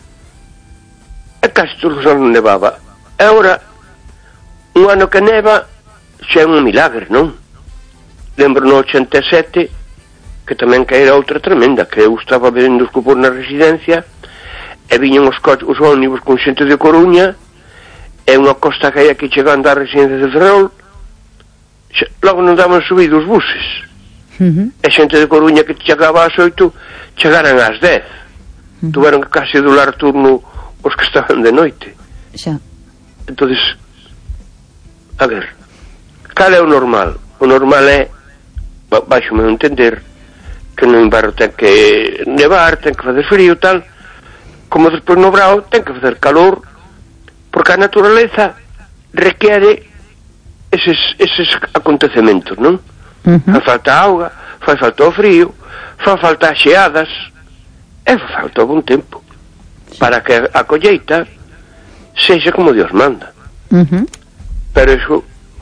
e casi todos os anos nevaba e agora un ano que neva xa é un milagre, non? Lembro no ochenta e sete que tamén caera outra tremenda, que eu estaba vendo os cupos na residencia e viñan os, os ómnibus con xente de Coruña é unha costa que hai aquí chegando á residencia de Ferrol, xa, logo non daban subido os buses. Uh-huh. E xente de Coruña que chegaba ás oito chegaran ás dez. Uh-huh. Tuveron que case dular turno os que estaban de noite. Xa. Entonces, a ver, cal é o normal? O normal é, baixo meu entender, que no inverno ten que nevar, ten que fazer frío, tal, como despois no brao ten que facer calor, porque a naturaleza requiere eses, eses acontecementos, non? Uh-huh. Fai falta auga, fai falta o frío, fai falta as xeadas, e fai falta o bon tempo, para que a colleita sexa como Dios manda. Uh-huh. Pero iso,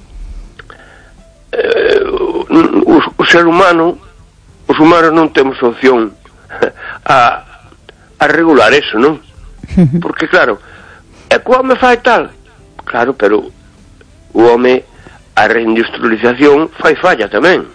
eh, o, o ser humano, os humanos non temos opción a, a regular eso, non? Uh-huh. Porque claro, é que o home fai tal, claro, pero o home, a reindustrialización fai falla tamén,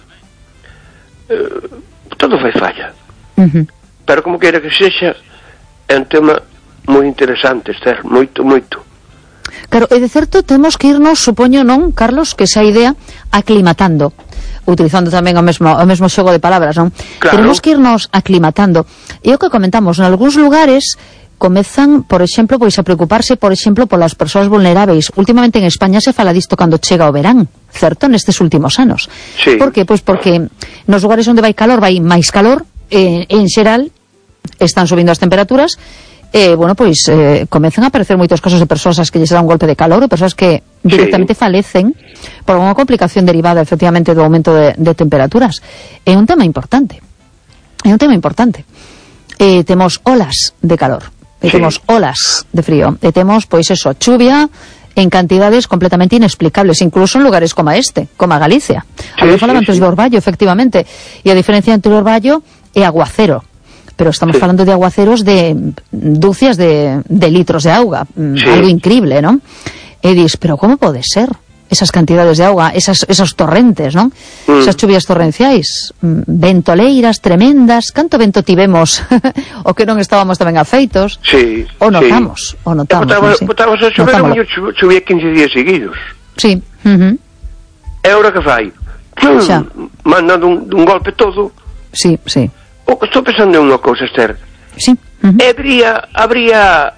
eh, todo fai falla. Uh-huh. Pero como queira que sexa, é un tema moi interesante, Esther, moito, moito. Claro, e de certo temos que irnos, supoño, non, Carlos, que esa idea aclimatando, utilizando tamén o mesmo o mesmo xogo de palabras, non? Claro. Tenemos que irnos aclimatando. E o que comentamos, en algúns lugares comezan, por exemplo, pois a preocuparse, por exemplo, polas persoas vulneráveis. Últimamente en España se fala disto cando chega o verán, certo, nestes últimos anos. Sí. Por que? Pois porque nos lugares onde vai calor, vai máis calor, eh, en xeral están subindo as temperaturas. E, eh, bueno, pois, eh, comezan a aparecer moitos casos de persoas que lles dá un golpe de calor, ou persoas que directamente sí. falecen por unha complicación derivada, efectivamente, do aumento de, de temperaturas. É un tema importante. É un tema importante. Eh, temos olas de calor, e sí. temos olas de frío, e temos, pois, eso, chuvia en cantidades completamente inexplicables, incluso en lugares como este, como a Galicia. Sí, Alguén falaba sí, antes sí. de Orballo, efectivamente, e a diferencia entre Orballo e aguacero. Pero estamos sí. falando de aguaceros de dúcias de, de litros de auga, sí. algo increíble, ¿no? E dis, pero como pode ser esas cantidades de auga, esas, esos torrentes, ¿no? Mm. Esas chuvias torrenciais, ventoleiras tremendas, canto vento tivemos o que non estábamos tamén afeitos, sí, o notamos, sí. o notamos. Botaba, sí. Botavas a chover, eu chovía quince días seguidos. Sí. Uh-huh. E ahora que fai? Xa. Manda dun, dun golpe todo. Sí, sí. O que estou pensando en unha cousa, Esther. Sí. Uh-huh. E habría, habría,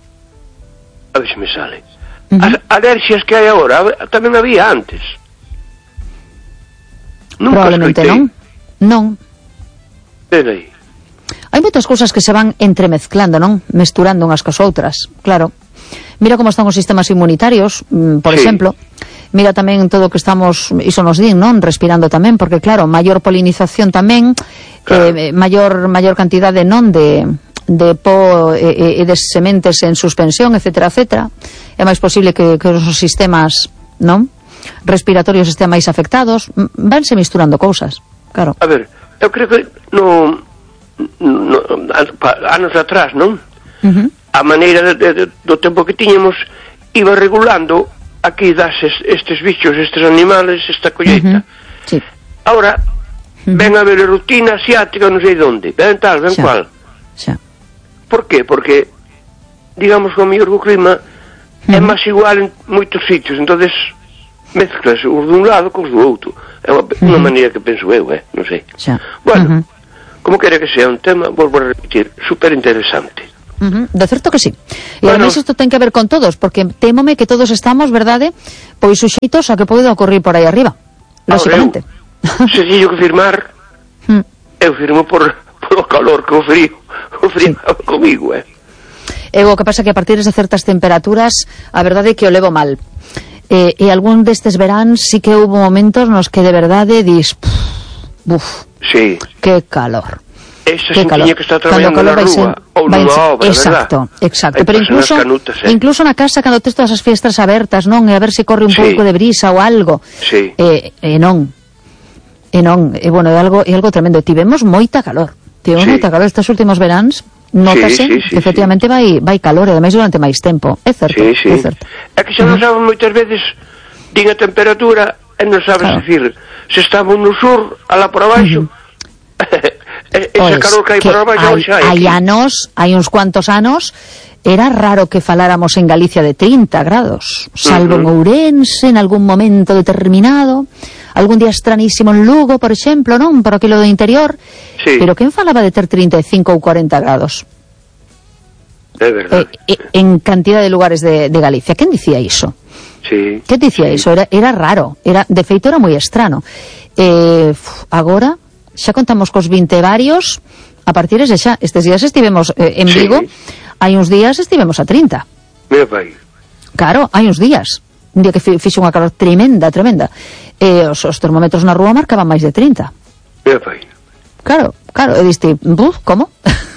a ver se me sale, uh-huh. as alerxias que hai agora, tamén había antes. Nunca Probablemente escoitei. non. Non. Ven aí. Hai moitas cousas que se van entremezclando, non? Mesturando unhas cas outras, claro. Mira como están os sistemas inmunitarios, por sí. exemplo. Mira tamén todo o que estamos, iso nos din, non? Respirando tamén, porque claro, maior polinización tamén, claro. eh, maior maior cantidade, non, de de po e, e de sementes en suspensión, etcétera, etcétera. É máis posible que, que os sistemas, non? Respiratorios estén máis afectados, vanse misturando cousas, claro. A ver, eu creo que no, no anos atrás, non? Uh-huh. A maneira de, de, do tempo que tiñamos iba regulando aquí das estes bichos, estes animales, esta colleita. Uh-huh. Sí. Ahora, uh-huh. ven a ver a rutina asiática, non sei onde, ven tal, ven xa. cual. Xa. Por qué? Porque, digamos que o mellor o clima uh-huh. é máis igual en moitos sitios, entonces mezclas os dun lado cos do outro. É unha, uh-huh. unha maneira que penso eu, eh? Non sei. Xa. Bueno, uh-huh. como quere que sea un tema, volvo a repetir, super interesante. Uh-huh. De certo que sí. E bueno, ademais isto ten que ver con todos, porque témome que todos estamos, verdade, pois suxeitos a que pode ocorrer por aí arriba, lógicamente. Se teño que firmar, hmm. eu firmo por, por o calor que o frío, o frío sí. comigo, eh. E o que pasa que a partir de certas temperaturas, a verdade é que o levo mal. E, e algún destes veráns sí que houve momentos nos que de verdade dis, buf, sí. que calor. Esa sin tiña que está traballando na rúa ou nunha obra, exacto, verdad? Exacto, pero incluso canutas, eh? incluso na casa cando tes todas as fiestras abertas, non? E a ver se corre un sí. pouco de brisa ou algo. Sí. E, e non. E non, e bueno, é algo, é algo tremendo. Tivemos moita calor. Tivemos sí. moita calor estes últimos veráns. Notase sí, sí, sí, que efectivamente sí. vai vai calor e ademais durante máis tempo. É certo, sí, sí. é certo. É que xa non saben moitas veces din a temperatura e non sabes uh-huh. decir se estamos no sur, alá por abaixo. Uh-huh. Ese calor que hai por abaixo xa hai, hai anos, hai uns cuantos anos, era raro que faláramos en Galicia de trinta grados, salvo uh -huh. en Ourense, en algún momento determinado, algún día estranísimo en Lugo, por exemplo, non? Por aquilo do interior, sí. Pero quen falaba de ter trinta e cinco ou cuarenta grados? É verdade. Eh, eh, en cantidad de lugares de, de Galicia. Quen dicía iso? Sí. Quen dicía sí. iso? Era, era raro, era, de feito era moi estrano. Eh, agora, xa contamos cos vinte varios, a partir de xa, estes días estivemos eh, en Vigo, sí. Hai uns días estivemos a trinta. Meu pai. Claro, hai uns días. Un día que fixe unha calor tremenda, tremenda. Eh, os, os termómetros na rúa marcaban máis de trinta. Meu pai. Claro, claro, e diste, buf, como?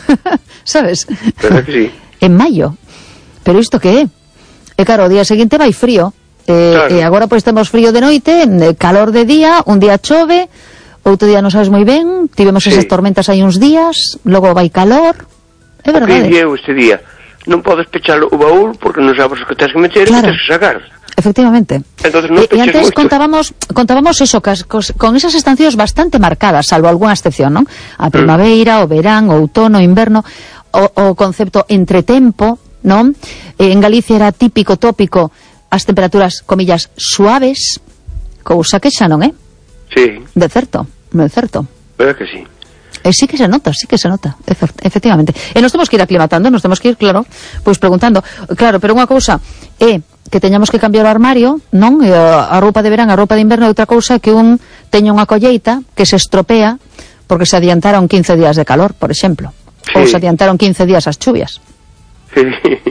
Sabes? Verdad que sí. En maio. Pero isto que é? E claro, o día seguinte vai frío. Eh, claro. E agora pois temos frío de noite, calor de día, un día chove, outro día non sabes moi ben, tivemos sí. esas tormentas hai uns días, logo vai calor. É verdade. O que eu este día? Non podes pechar o baúl porque non sabes o que tens que meter claro. e tens que sacar. Efectivamente. Entonces, non e, e antes moito. contábamos contábamos eso, cas, cos, con esas estacións bastante marcadas, salvo algunha excepción, non? A primavera, mm. o verán, o outono, o inverno, o, o concepto entretempo, non? Eh, en Galicia era típico, tópico, as temperaturas, comillas, suaves, cousa que xa non é. Sí. De certo, de certo. Verdad que sí. Eh, sí que se nota, sí que se nota, efectivamente. E nos temos que ir aclimatando, nos temos que ir, claro, pois preguntando. Claro, pero unha cousa é que teñamos que cambiar o armario, non? E a roupa de verán, a roupa de inverno, outra cousa que un teña unha colleita que se estropea porque se adiantaron quince días de calor, por exemplo. Sí. Ou se adiantaron quince días as chuvias. Sí.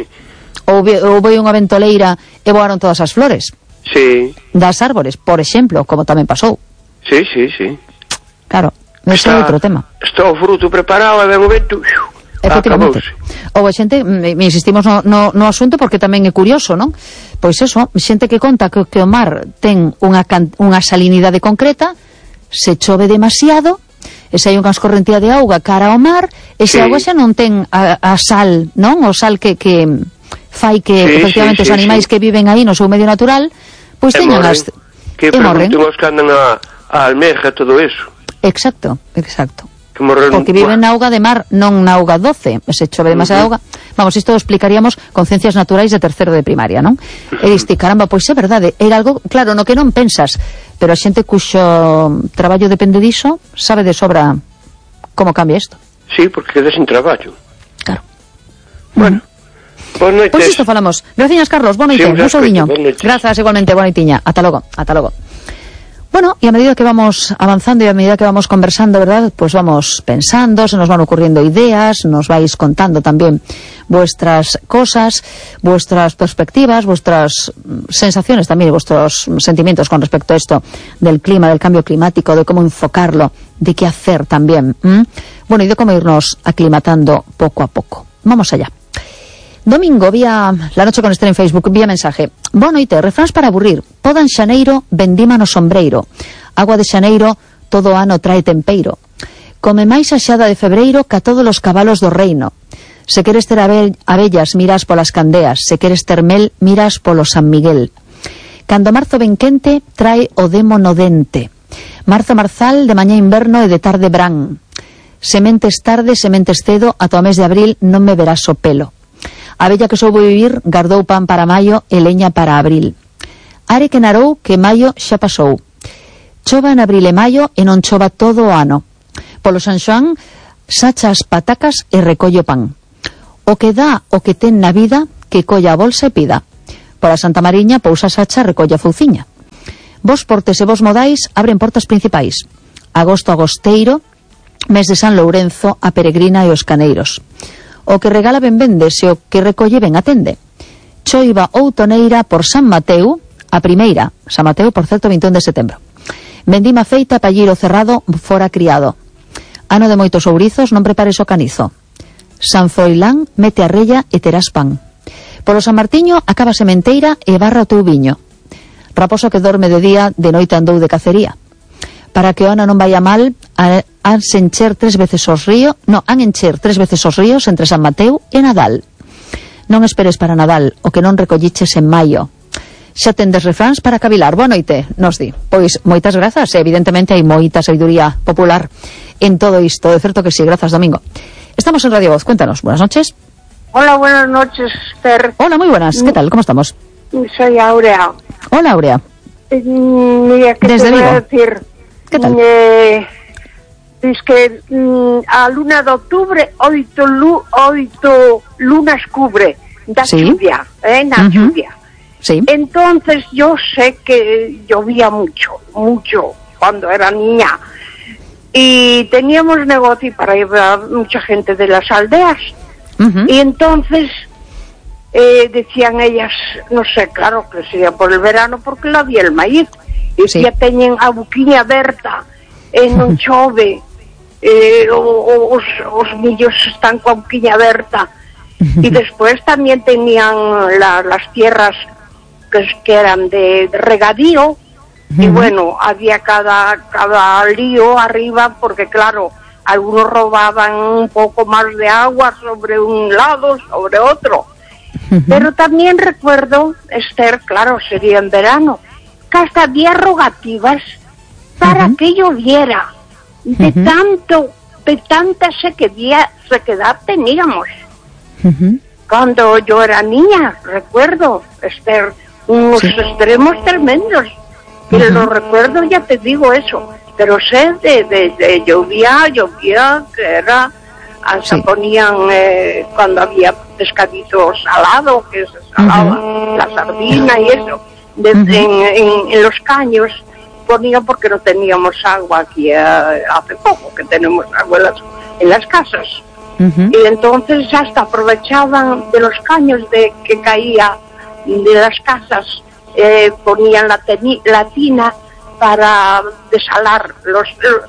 Ou, ou foi unha ventoleira e voaron todas as flores. Sí. Das árbores, por exemplo, como tamén pasou. Sí, sí, sí. Claro. Ese é outro tema. Está o fruto preparado e ven o vento. Efectivamente. Ou a xente, me, me insistimos no, no, no asunto porque tamén é curioso, non? Pois eso, xente que conta que, que o mar ten unha, unha salinidade concreta, se chove demasiado, e se hai unha escorrentía de auga cara ao mar, e se sí. a auga xa non ten a, a sal, non? O sal que, que fai que sí, efectivamente sí, sí, os animais sí. que viven aí no seu medio natural, pois pues teñan as... Que pregunten os que andan a, a almeja e todo eso. Exacto, exacto. Morren, porque viven na auga de mar, non na auga doce. Se chove demasiada uh -huh. auga. Vamos, isto o explicaríamos con ciencias naturais de terceiro de primaria, non? Uh -huh. E diste, caramba, pois é verdade, era algo, claro, no que non pensas, pero a xente cuxo traballo depende diso, sabe de sobra como cambia isto. Sí, porque queda sin traballo. Claro. Bueno. Uh -huh. Boa noites. Pois isto falamos. Gracias, Carlos. Boa noite. Sí, un saudiño. Grazas, igualmente. Boa noitiña. Ata logo. Ata logo. Bueno, y a medida que vamos avanzando y a medida que vamos conversando, ¿verdad? Pues vamos pensando, se nos van ocurriendo ideas, nos vais contando también vuestras cosas, vuestras perspectivas, vuestras sensaciones también, vuestros sentimientos con respecto a esto del clima, del cambio climático, de cómo enfocarlo, de qué hacer también. ¿Mm? Bueno, y de cómo irnos aclimatando poco a poco. Vamos allá. Domingo, vía La Noche con Esther en Facebook, vía mensaje. Boa noite, refráns para aburrir. Poda en xaneiro, vendima no sombreiro. Agua de xaneiro, todo ano trae tempeiro. Come máis a xada de febreiro ca todos os cabalos do reino. Se queres ter abellas, miras polas candeas. Se queres ter mel, miras polo San Miguel. Cando marzo ben quente, trae o demo no dente. Marzo marzal, de mañá inverno e de tarde brán. Sementes tarde, sementes cedo, ata o mes de abril non me verás o pelo. A bella que soubo vivir gardou pan para maio e leña para abril. Are que narou que maio xa pasou. Chova en abril e maio e non chova todo o ano. Polo San Xoán, sacha as patacas e recollo pan. O que dá o que ten na vida, que colla a bolsa e pida. Pola Santa Mariña, pousa sacha, recolla fouciña. Vos portes e vos modais abren portas principais. Agosto agosteiro, mes de San Lourenzo, a peregrina e os caneiros. O que regala ben vende, se o que recolle ben atende. Choiva outoneira por San Mateu, a primeira, San Mateu, por certo, vinte e un de setembro. Vendima feita, palliro cerrado, fora criado. Ano de moitos ourizos, non prepares o canizo. San Froilán, mete a rella e terás pan. Polo San Martiño, acaba sementeira e barra o teu viño. Raposo que dorme de día, de noite andou de cacería. Para que o ano non vaya mal, han encher tres veces os ríos, no, han encher tres veces os ríos entre San Mateu e Nadal. Non esperes para Nadal o que non recolliches en maio. xa tendes refráns para cavilar. Boa noite, nos di. Pois moitas grazas, evidentemente hai moita sabiduría popular en todo isto, de certo que sí, grazas Domingo. Estamos en Radio Voz, cuéntanos, buenas noches. Hola, buenas noches, Esther. Hola, muy buenas, ¿qué tal? ¿Cómo estamos? Soy Aurea. Hola, Aurea. Eh, mira, ¿qué Desde te voy Vigo. a decir? ¿Qué tal? Eh, es que mm, a luna de octubre, oito, lu, oito lunas cubre, da Sí. lluvia, eh, na Ujú. lluvia. Sí. Entonces yo sé que llovía mucho, mucho, cuando era niña. Y teníamos negocio para llevar mucha gente de las aldeas. Uh-huh. Y entonces eh, decían ellas, no sé, claro que sería por el verano porque no había el maíz. E Sí. ya teñen a buquiña aberta, e non chove, eh, o, o, os, os millos están coa buquiña aberta. Y después también tenían la, las tierras que, que eran de, de regadío. Y bueno, había cada, cada lío arriba porque claro, algunos robaban un poco más de agua sobre un lado, sobre otro. Uh-huh. Pero también recuerdo, Esther, claro, sería en verano, que hasta había rogativas para Uh-huh. que lloviera. De Uh-huh. tanto, de tanta sequedad, sequedad teníamos. Uh-huh. Cuando yo era niña, recuerdo, Esther, unos Sí. extremos tremendos. Y Ujú. lo recuerdo, ya te digo eso. Pero sé de, de, de llovía, llovía, que era, hasta Sí. ponían, eh, cuando había pescadito salado, que se salaba la sardina y eso, de, Ujú. en, en, en los caños, ponían porque no teníamos agua aquí, eh, hace poco que tenemos agua en las, en las casas. Uh-huh. Y entonces hasta aprovechaban de los caños de que caía de las casas, eh, ponían la, teni, la tina para desalar los,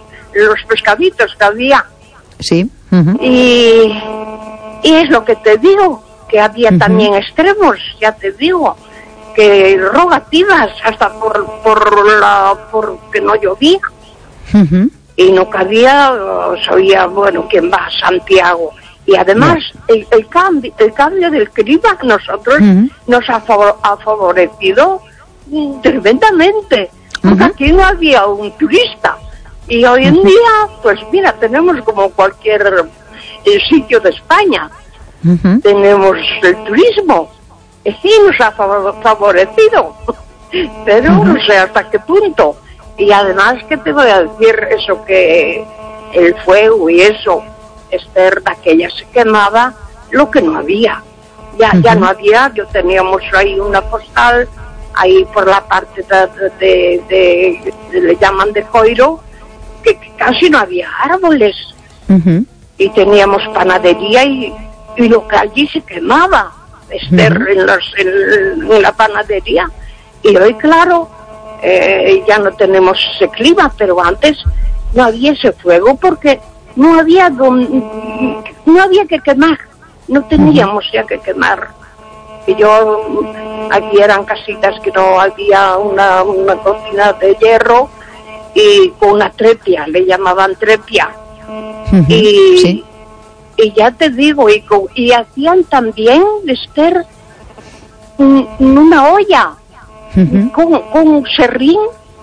los pescaditos que había. Sí. Uh-huh. Y, y es lo que te digo, que había Ujú. también extremos, ya te digo, que rogativas hasta por, por la, porque no llovía. Uh-huh. Y no cabía, se oía, bueno, ¿quién va? Santiago. Y además, el, el, cambio, el cambio del clima a nosotros Uh-huh. nos ha, favor, ha favorecido mm, tremendamente, porque Uh-huh. aquí no había un turista. Y hoy en Uh-huh. día, pues mira, tenemos como cualquier eh, sitio de España, Uh-huh. tenemos el turismo, y sí nos ha favor, favorecido, pero Uh-huh. no sé hasta qué punto. Y además, ¿qué te voy a decir? Eso que el fuego y eso, Esther, de aquella se quemaba lo que no había. Ya, Uh-huh. ya no había, yo teníamos ahí una postal, ahí por la parte de, de, de, de le llaman de Coiro, que, que casi no había árboles. Uh-huh. Y teníamos panadería y, y lo que allí se quemaba, Esther, Uh-huh. en, los, en, en la panadería. Y hoy, claro, eh, ya no tenemos ese clima, pero antes no había ese fuego porque no había don, no había que quemar, no teníamos ya que quemar. Y yo, aquí eran casitas que no había una, una cocina de hierro y con una trepia, le llamaban trepia. Uh-huh. Y, Sí. y ya te digo, y, con, y hacían también, Esther, un- una olla Uh-huh. con, con un serrín,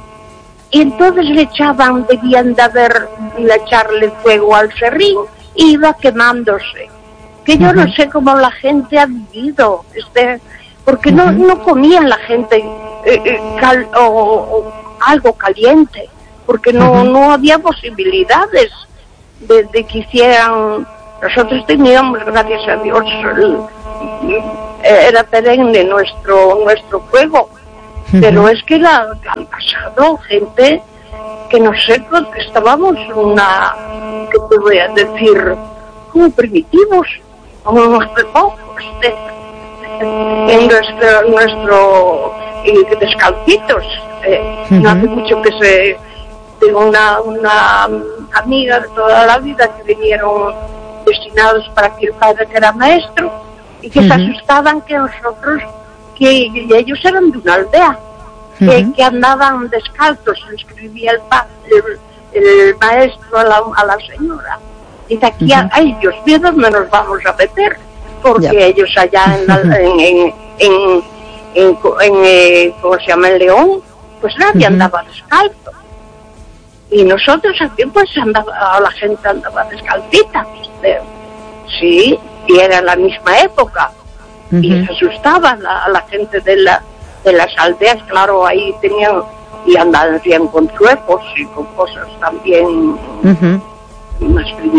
y entonces le echaban, debían de haber, de echarle fuego al serrín, y iba quemándose. Que yo Ujú. no sé cómo la gente ha vivido, este, porque no, Ujú. no comían la gente eh, eh, cal, o, o algo caliente, porque no, Ujú. no había posibilidades de, de que hicieran. Nosotros teníamos, gracias a Dios, el- era perenne nuestro, nuestro fuego. Pero es que la, han pasado gente que no sé, pues, que estábamos una, ¿qué te voy a decir? Como primitivos, como unos pocos, de, en nuestro, nuestro y descalcitos. Eh, Ujú. No hace mucho que se, tengo una, una amiga de toda la vida que vinieron destinados para que el padre que era maestro y que se Ujú. asustaban que nosotros, que y ellos eran de una aldea, que, Ujú. que andaban descalzos, le escribía el, pa, el, el maestro a la, a la señora. Y de aquí, a, Ujú. ay Dios mío, ¿dónde nos vamos a meter? Porque Ya. ellos allá en, la, en, en, en, en, en eh, ¿cómo se llama? En León, pues nadie uh-huh. andaba descalzo. Y nosotros aquí pues andaba, la gente andaba descalcita. Pues, sí, y era la misma época. Uh-huh. Y se asustaba la, la gente de, la, de las aldeas, claro, ahí tenían, y andaban con truecos y con cosas también uh-huh. más primitivas.